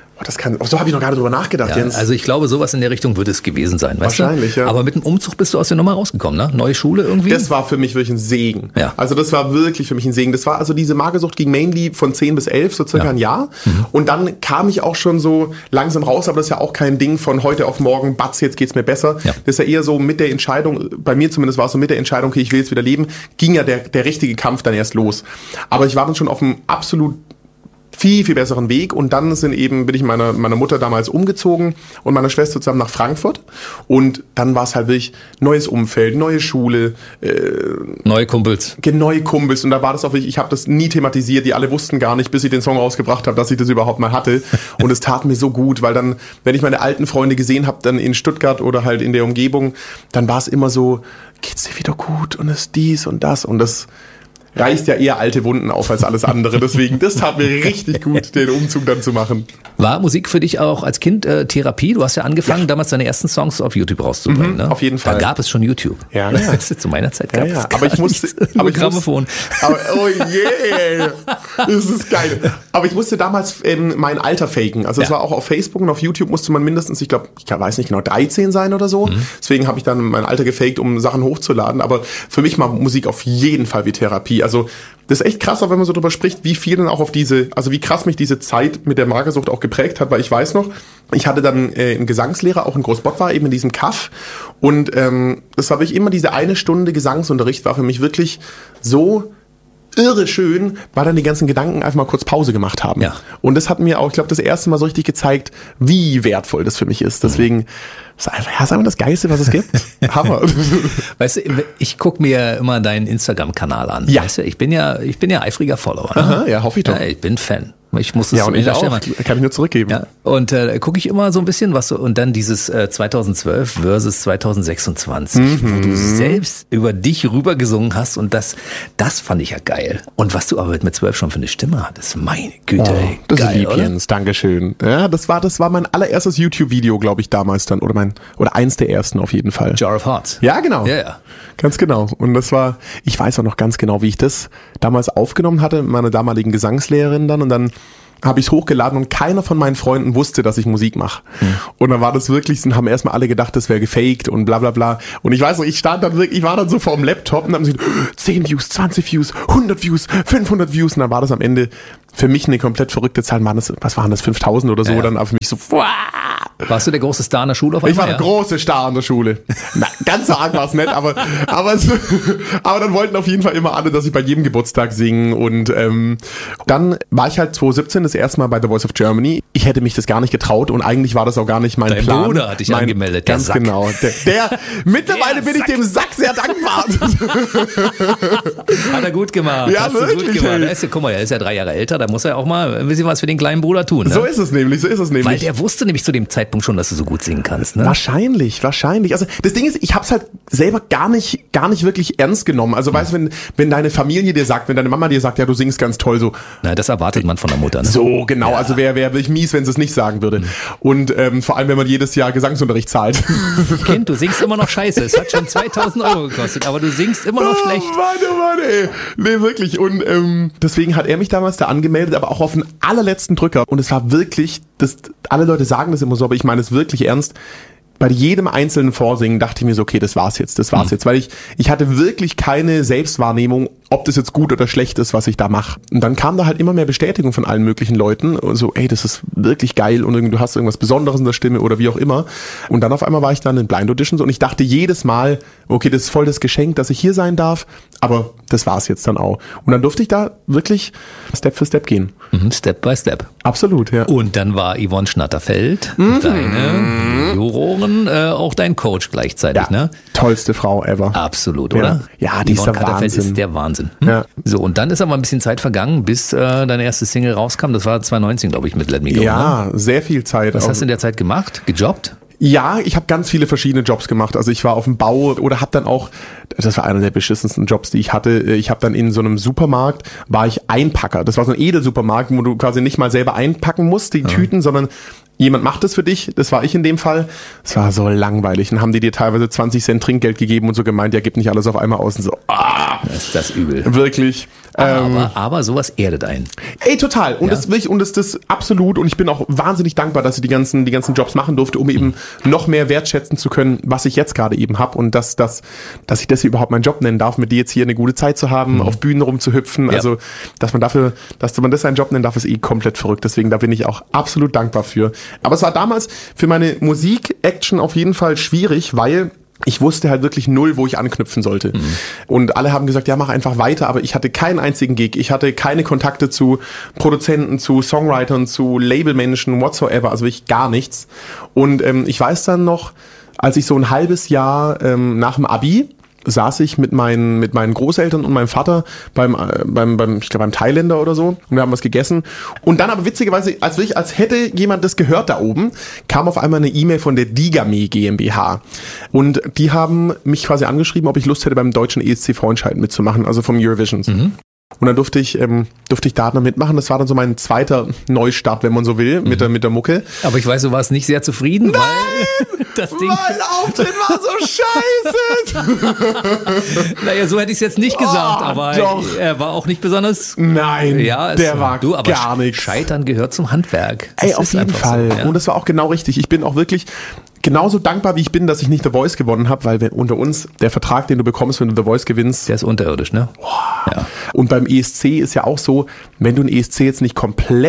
So habe ich noch gar nicht drüber nachgedacht, Jens. Also ich glaube, sowas in der Richtung würde es gewesen sein. Wahrscheinlich, ja. Aber mit dem Umzug bist du aus der Nummer rausgekommen, ne? Neue Schule irgendwie? Das war für mich wirklich ein Segen. Ja. Also das war wirklich für mich ein Segen. Das war also diese Magersucht ging mainly von 10 bis 11, so circa ein Jahr. Und dann kam ich auch schon so langsam raus, aber das ist ja auch kein Ding von heute auf morgen, batz, jetzt geht's mir besser. Ja. Das ist ja eher so mit der Entscheidung, bei mir zumindest war es so mit der Entscheidung, okay, ich will jetzt wieder leben, ging ja der richtige Kampf dann erst los. Aber ich war dann schon auf einem absolut viel, viel besseren Weg und dann bin ich mit meiner Mutter damals umgezogen und meiner Schwester zusammen nach Frankfurt und dann war es halt wirklich neues Umfeld, neue Schule. Neue Kumpels. Neue Kumpels und da war das auch wirklich, ich habe das nie thematisiert, die alle wussten gar nicht, bis ich den Song rausgebracht habe, dass ich das überhaupt mal hatte und es tat mir so gut, weil dann, wenn ich meine alten Freunde gesehen habe, dann in Stuttgart oder halt in der Umgebung, dann war es immer so, geht's dir wieder gut und es dies und das reißt ja eher alte Wunden auf als alles andere. Deswegen, das tat mir richtig gut, den Umzug dann zu machen. War Musik für dich auch als Kind Therapie? Du hast ja angefangen, damals deine ersten Songs auf YouTube rauszubringen. Ne? Auf jeden Fall. Da gab es schon YouTube. Ja. Zu meiner Zeit gab es aber ich musste Grammophon. Oh yeah, das ist geil. Aber ich musste damals mein Alter faken. Also es war auch auf Facebook und auf YouTube musste man mindestens, ich weiß nicht genau, 13 sein oder so. Deswegen habe ich dann mein Alter gefaked, um Sachen hochzuladen. Aber für mich war Musik auf jeden Fall wie Therapie. Also das ist echt krass, auch wenn man so drüber spricht, wie viel dann auch wie krass mich diese Zeit mit der Magersucht auch geprägt hat, weil ich weiß noch, ich hatte dann einen Gesangslehrer, auch in Großbott war, eben in diesem Kaff und das war wirklich immer diese 1 Stunde Gesangsunterricht, war für mich wirklich so irre schön, weil dann die ganzen Gedanken einfach mal kurz Pause gemacht haben. Ja. Und das hat mir auch, ich glaube, das erste Mal so richtig gezeigt, wie wertvoll das für mich ist. Deswegen, das ist einfach das Geilste, was es gibt. Hammer. Weißt du, ich gucke mir immer deinen Instagram-Kanal an. Ja. Weißt du, ich bin ja eifriger Follower. Ne? Aha, ja, hoffe ich doch. Ja, ich bin Fan. Ich muss es Ja, und ich auch. mal. Kann ich nur zurückgeben. Ja. Und gucke ich immer so ein bisschen was so, und dann dieses 2012 versus 2026, wo du selbst über dich rübergesungen hast, und das fand ich ja geil. Und was du aber mit 12 schon für eine Stimme hattest, meine Güte, ey, Das ist geil, lieb, oder? Jens. Dankeschön. Ja, das war mein allererstes YouTube-Video, glaube ich, damals dann. Oder eins der ersten auf jeden Fall. Jar of Hearts. Ja, genau. Ja, ja. Ganz genau. Und ich weiß auch noch ganz genau, wie ich das damals aufgenommen hatte mit meiner damaligen Gesangslehrerin dann, und dann habe ich es hochgeladen und keiner von meinen Freunden wusste, dass ich Musik mache. Und dann war das wirklich, haben erstmal alle gedacht, das wäre gefaked und bla bla bla. Und ich weiß noch, ich war dann so vor dem Laptop und haben so 10 Views, 20 Views, 100 Views, 500 Views, und dann war das am Ende für mich eine komplett verrückte Zahl. Was waren das, 5000 oder so? Ja. Dann für mich so, wow. Warst du der große Star in der Schule auf Ich war einmal? der große Star in der Schule. Na, ganz so arg war es nicht, aber dann wollten auf jeden Fall immer alle, dass ich bei jedem Geburtstag singe. Und dann war ich halt 2017 das erste Mal bei The Voice of Germany. Ich hätte mich das gar nicht getraut und eigentlich war das auch gar nicht mein Dein Plan. Bruder hat dich angemeldet, der Ganz Sack. genau. Mittlerweile bin ich dem Sack sehr dankbar. Hat er gut gemacht. Ja, Hast du wirklich, gut gemacht. ey. Guck mal, er ist ja 3 Jahre älter, da muss er auch mal ein bisschen was für den kleinen Bruder tun. Ne? So ist es nämlich. Weil der wusste nämlich zu dem Zeitpunkt schon, dass du so gut singen kannst. Ne? Wahrscheinlich. Also das Ding ist, ich hab's halt selber gar nicht wirklich ernst genommen. Also weißt du, wenn deine Familie dir sagt, wenn deine Mama dir sagt, ja, du singst ganz toll, so. Na, das erwartet man von der Mutter. Ne? So, genau. Ja. Also wäre wirklich mies, wenn sie es nicht sagen würde. Und vor allem, wenn man jedes Jahr Gesangsunterricht zahlt. Kind, du singst immer noch scheiße. Es hat schon 2000 Euro gekostet, aber du singst immer noch schlecht. Mann, ey. Nee, wirklich. Und deswegen hat er mich damals da angemeldet, aber auch auf den allerletzten Drücker. Und es war wirklich, alle Leute sagen das immer so, aber ich meine es wirklich ernst. Bei jedem einzelnen Vorsingen dachte ich mir so, okay, das war's jetzt. Weil ich hatte wirklich keine Selbstwahrnehmung, ob das jetzt gut oder schlecht ist, was ich da mache. Und dann kam da halt immer mehr Bestätigung von allen möglichen Leuten. Und so, ey, das ist wirklich geil und du hast irgendwas Besonderes in der Stimme oder wie auch immer. Und dann auf einmal war ich dann in Blind Auditions und ich dachte jedes Mal, okay, das ist voll das Geschenk, dass ich hier sein darf. Aber das war's jetzt dann auch. Und dann durfte ich da wirklich Step für Step gehen. Step by Step. Absolut, ja. Und dann war Yvonne Schnatterfeld, deine Jurorin, auch dein Coach gleichzeitig, Ja, ne? tollste Frau ever. Absolut, oder? Ja, die ist Yvonne der Schnatterfeld Wahnsinn. ist der Wahnsinn. Ja. So, und dann ist aber ein bisschen Zeit vergangen, bis deine erste Single rauskam. Das war 2019, glaube ich, mit Let Me Go. Ja, Ne? sehr viel Zeit. Was hast du in der Zeit gemacht? Gejobbt? Ja, ich habe ganz viele verschiedene Jobs gemacht. Also ich war auf dem Bau oder habe dann auch, das war einer der beschissensten Jobs, die ich hatte. Ich habe dann in so einem Supermarkt, war ich Einpacker. Das war so ein Edelsupermarkt, wo du quasi nicht mal selber einpacken musst, die Tüten, sondern jemand macht es für dich. Das war ich in dem Fall. Es war so langweilig. Dann haben die dir teilweise 20 Cent Trinkgeld gegeben und so gemeint, ja, gib nicht alles auf einmal aus. Und so, Das ist das übel. wirklich. Aber sowas erdet einen. Ey, total. Und das will ich, und das absolut. Und ich bin auch wahnsinnig dankbar, dass ich die ganzen Jobs machen durfte, um eben noch mehr wertschätzen zu können, was ich jetzt gerade eben habe. Und dass ich das hier überhaupt meinen Job nennen darf, mit dir jetzt hier eine gute Zeit zu haben, auf Bühnen rumzuhüpfen. Ja. Also, dass man das einen Job nennen darf, ist komplett verrückt. Deswegen, da bin ich auch absolut dankbar für. Aber es war damals für meine Musik-Action auf jeden Fall schwierig, weil ich wusste halt wirklich null, wo ich anknüpfen sollte. Und alle haben gesagt, ja, mach einfach weiter, aber ich hatte keinen einzigen Gig. Ich hatte keine Kontakte zu Produzenten, zu Songwritern, zu Labelmenschen, whatsoever, also wirklich gar nichts. Und ich weiß dann noch, als ich so ein halbes Jahr nach dem Abi saß ich mit meinen Großeltern und meinem Vater beim Thailänder oder so und wir haben was gegessen. Und dann aber witzigerweise, als hätte jemand das gehört da oben, kam auf einmal eine E-Mail von der Digame GmbH. Und die haben mich quasi angeschrieben, ob ich Lust hätte, beim deutschen ESC-Vorentscheid mitzumachen, also vom Eurovisions. Und dann durfte ich da dann mitmachen. Das war dann so mein zweiter Neustart, wenn man so will, mit der Mucke. Aber ich weiß, du warst nicht sehr zufrieden, weil das Ding... Mein Auftritt war so scheiße! Naja, so hätte ich es jetzt nicht gesagt, aber doch. er war auch nicht besonders... Nein, Ja, der war aber gar nichts. Scheitern gehört zum Handwerk. Das Ey, auf ist jeden einfach Fall. So, ja. Und das war auch genau richtig. Ich bin auch wirklich genauso dankbar, wie ich bin, dass ich nicht The Voice gewonnen habe, weil unter uns der Vertrag, den du bekommst, wenn du The Voice gewinnst, der ist unterirdisch, ne? Ja. Und beim ESC ist ja auch so, wenn du einen ESC jetzt nicht komplett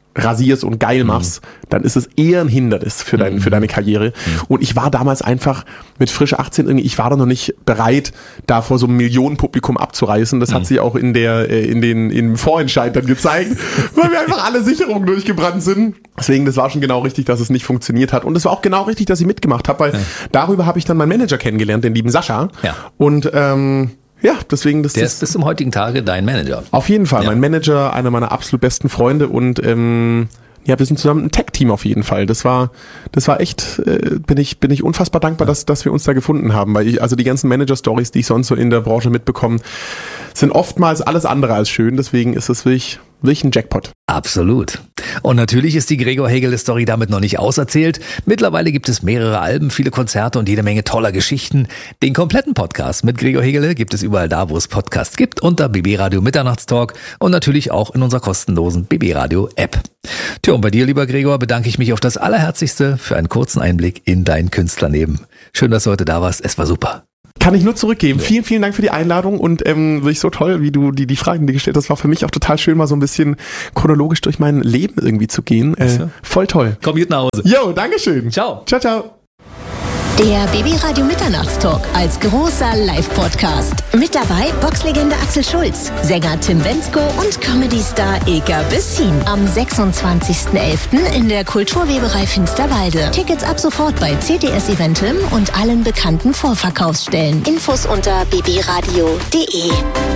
rasierst und geil machst, dann ist es eher ein Hindernis für deine Karriere. Und ich war damals einfach mit frisch 18 irgendwie, ich war da noch nicht bereit, da vor so einem Millionenpublikum abzureißen. Das hat sich auch im Vorentscheid dann gezeigt, weil wir einfach alle Sicherungen durchgebrannt sind. Deswegen, das war schon genau richtig, dass es nicht funktioniert hat. Und es war auch genau richtig, dass ich mitgemacht habe, weil darüber habe ich dann meinen Manager kennengelernt, den lieben Sascha. Ja. Und ja, deswegen der ist bis zum heutigen Tage dein Manager. Auf jeden Fall, mein Manager, einer meiner absolut besten Freunde und ja, wir sind zusammen ein Tag-Team auf jeden Fall. Das war echt, bin ich unfassbar dankbar, dass wir uns da gefunden haben, weil also die ganzen Manager-Stories, die ich sonst so in der Branche mitbekomme, sind oftmals alles andere als schön. Deswegen ist es wirklich ein Jackpot. Absolut. Und natürlich ist die Gregor Hegele-Story damit noch nicht auserzählt. Mittlerweile gibt es mehrere Alben, viele Konzerte und jede Menge toller Geschichten. Den kompletten Podcast mit Gregor Hegele gibt es überall da, wo es Podcasts gibt, unter BB Radio Mitternachtstalk und natürlich auch in unserer kostenlosen BB Radio App. Tja, und bei dir, lieber Gregor, bedanke ich mich auf das Allerherzlichste für einen kurzen Einblick in dein Künstlerleben. Schön, dass du heute da warst. Es war super. Kann ich nur zurückgeben. Vielen, vielen Dank für die Einladung und wirklich so toll, wie du die Fragen die gestellt hast. War für mich auch total schön, mal so ein bisschen chronologisch durch mein Leben irgendwie zu gehen. Voll toll. Komm gut nach Hause. Jo, Dankeschön. Ciao. Ciao, ciao. Der BB Radio Mitternachtstalk als großer Live-Podcast. Mit dabei Boxlegende Axel Schulz, Sänger Tim Bendzko und Comedy-Star Ilka Bessin. Am 26.11. in der Kulturweberei Finsterwalde. Tickets ab sofort bei CTS Eventim und allen bekannten Vorverkaufsstellen. Infos unter bbradio.de.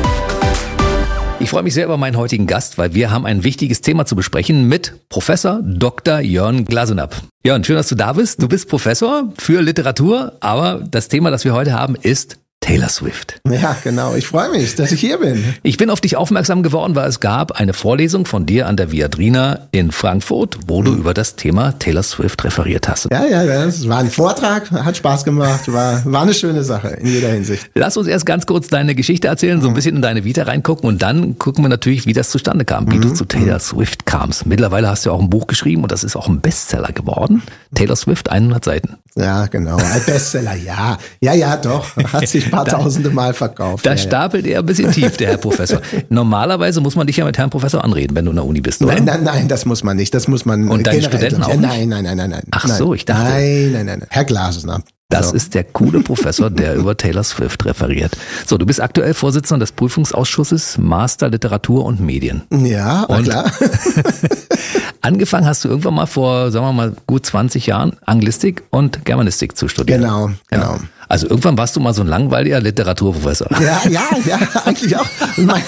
Ich freue mich sehr über meinen heutigen Gast, weil wir haben ein wichtiges Thema zu besprechen mit Professor Dr. Jörn Glasenapp. Jörn, schön, dass du da bist. Du bist Professor für Literatur, aber das Thema, das wir heute haben, ist Taylor Swift. Ja, genau. Ich freue mich, dass ich hier bin. Ich bin auf dich aufmerksam geworden, weil es gab eine Vorlesung von dir an der Viadrina in Frankfurt, wo du über das Thema Taylor Swift referiert hast. Ja, das war ein Vortrag, hat Spaß gemacht, war eine schöne Sache in jeder Hinsicht. Lass uns erst ganz kurz deine Geschichte erzählen, so ein bisschen in deine Vita reingucken und dann gucken wir natürlich, wie das zustande kam, wie du zu Taylor Swift kamst. Mittlerweile hast du auch ein Buch geschrieben und das ist auch ein Bestseller geworden. Taylor Swift, 100 Seiten. Ja, genau. Ein Bestseller, ja. Ja, doch. Hat sich ein paar tausende Mal verkauft. Da stapelt er ein bisschen tief, der Herr Professor. Normalerweise muss man dich ja mit Herrn Professor anreden, wenn du in der Uni bist, oder? Nein, das muss man nicht. Das muss man und deine Studenten auch nicht? Nein. Ach so, ich dachte. Nein. Herr Glasenapp. Das ist der coole Professor, der über Taylor Swift referiert. So, du bist aktuell Vorsitzender des Prüfungsausschusses Master Literatur und Medien. Ja, und klar. Angefangen hast du irgendwann mal vor, sagen wir mal, gut 20 Jahren Anglistik und Germanistik zu studieren. Genau. Also irgendwann warst du mal so ein langweiliger Literaturprofessor. Ja, eigentlich auch.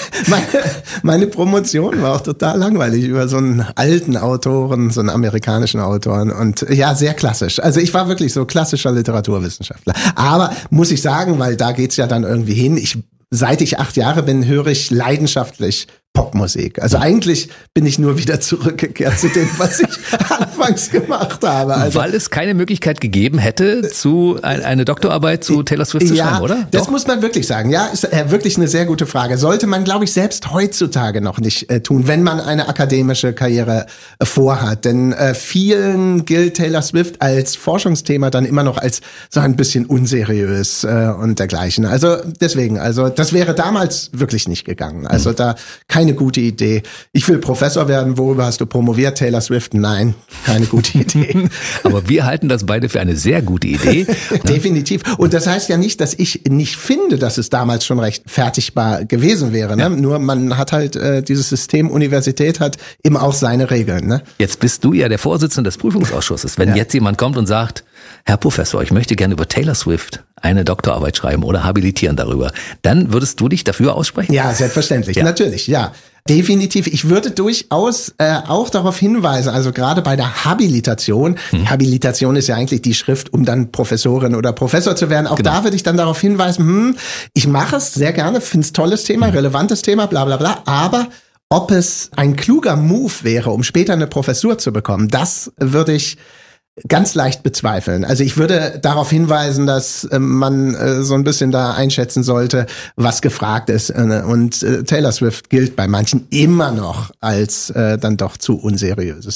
Meine Promotion war auch total langweilig über so einen alten Autoren, so einen amerikanischen Autoren und ja, sehr klassisch. Also ich war wirklich so klassischer Literaturwissenschaftler. Aber muss ich sagen, weil da geht's ja dann irgendwie hin, seit ich 8 Jahre bin, höre ich leidenschaftlich Popmusik. Also eigentlich bin ich nur wieder zurückgekehrt zu dem, was ich anfangs gemacht habe. Also, weil es keine Möglichkeit gegeben hätte, eine Doktorarbeit zu Taylor Swift zu schreiben, oder? Das muss man wirklich sagen. Ja, ist wirklich eine sehr gute Frage. Sollte man, glaube ich, selbst heutzutage noch nicht tun, wenn man eine akademische Karriere vorhat. Denn vielen gilt Taylor Swift als Forschungsthema dann immer noch als so ein bisschen unseriös und dergleichen. Also deswegen, das wäre damals wirklich nicht gegangen. Also da keine gute Idee. Ich will Professor werden. Worüber hast du promoviert? Taylor Swift? Nein, keine gute Idee. Aber wir halten das beide für eine sehr gute Idee. Definitiv. Und das heißt ja nicht, dass ich nicht finde, dass es damals schon recht fertigbar gewesen wäre. Ne? Ja. Nur man hat halt dieses System Universität hat immer auch seine Regeln. Ne? Jetzt bist du ja der Vorsitzende des Prüfungsausschusses. Wenn jetzt jemand kommt und sagt, Herr Professor, ich möchte gerne über Taylor Swift eine Doktorarbeit schreiben oder habilitieren darüber, dann würdest du dich dafür aussprechen? Ja, selbstverständlich. Ja. Natürlich, ja. Definitiv. Ich würde durchaus auch darauf hinweisen, also gerade bei der Habilitation. Habilitation ist ja eigentlich die Schrift, um dann Professorin oder Professor zu werden. Auch da würde ich dann darauf hinweisen, ich mache es sehr gerne, finde es tolles Thema, relevantes Thema, bla bla bla, aber ob es ein kluger Move wäre, um später eine Professur zu bekommen, das würde ich ganz leicht bezweifeln. Also ich würde darauf hinweisen, dass man so ein bisschen da einschätzen sollte, was gefragt ist. Und Taylor Swift gilt bei manchen immer noch als dann doch zu unseriöses Thema.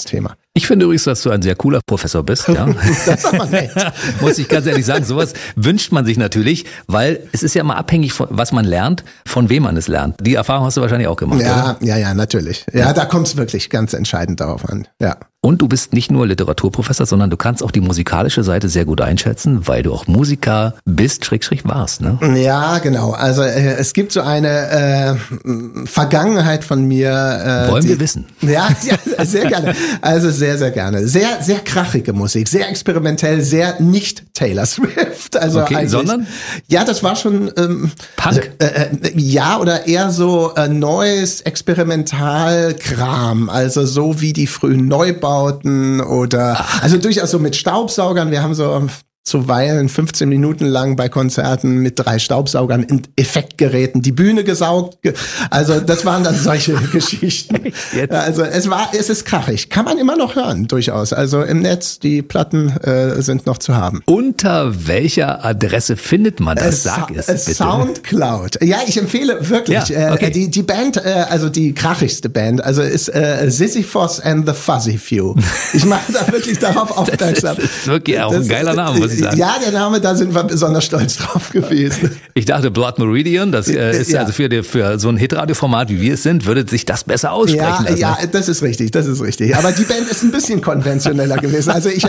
Ich finde übrigens, dass du ein sehr cooler Professor bist. Ja? Das ist aber nett. Muss ich ganz ehrlich sagen, sowas wünscht man sich natürlich, weil es ist ja mal abhängig von was man lernt, von wem man es lernt. Die Erfahrung hast du wahrscheinlich auch gemacht, oder? Ja, natürlich. Ja, da kommt es wirklich ganz entscheidend darauf an. Ja. Und du bist nicht nur Literaturprofessor, sondern du kannst auch die musikalische Seite sehr gut einschätzen, weil du auch Musiker bist, / warst, ne? Ja, genau. Also es gibt so eine Vergangenheit von mir. Wollen wir wissen? Ja, sehr gerne. Also sehr, sehr gerne. Sehr, sehr krachige Musik, sehr experimentell, sehr nicht Taylor Swift. Also okay, sondern? Ja, das war schon Punk. Ja, oder eher so neues Experimentalkram. Also so wie die frühen Neubauten oder also durchaus so mit Staubsaugern. Wir haben so zuweilen 15 Minuten lang bei Konzerten mit 3 Staubsaugern in Effektgeräten die Bühne gesaugt. Also das waren dann solche Geschichten. Also es ist krachig. Kann man immer noch hören, durchaus. Also im Netz, die Platten sind noch zu haben. Unter welcher Adresse findet man das? Sag es bitte. Soundcloud. Ja, ich empfehle wirklich. Ja, okay. Die Band, also die krachigste Band, also ist Sisyphos and the Fuzzy Few. Ich mache da wirklich darauf aufmerksam. Das ist wirklich auch ein geiler Name, muss ich sagen. Ja, der Name, da sind wir besonders stolz drauf gewesen. Ich dachte, Blood Meridian, das ist also für so ein Hitradioformat, wie wir es sind, würde sich das besser aussprechen lassen. Ja, das ist richtig. Aber die Band ist ein bisschen konventioneller gewesen. Also ich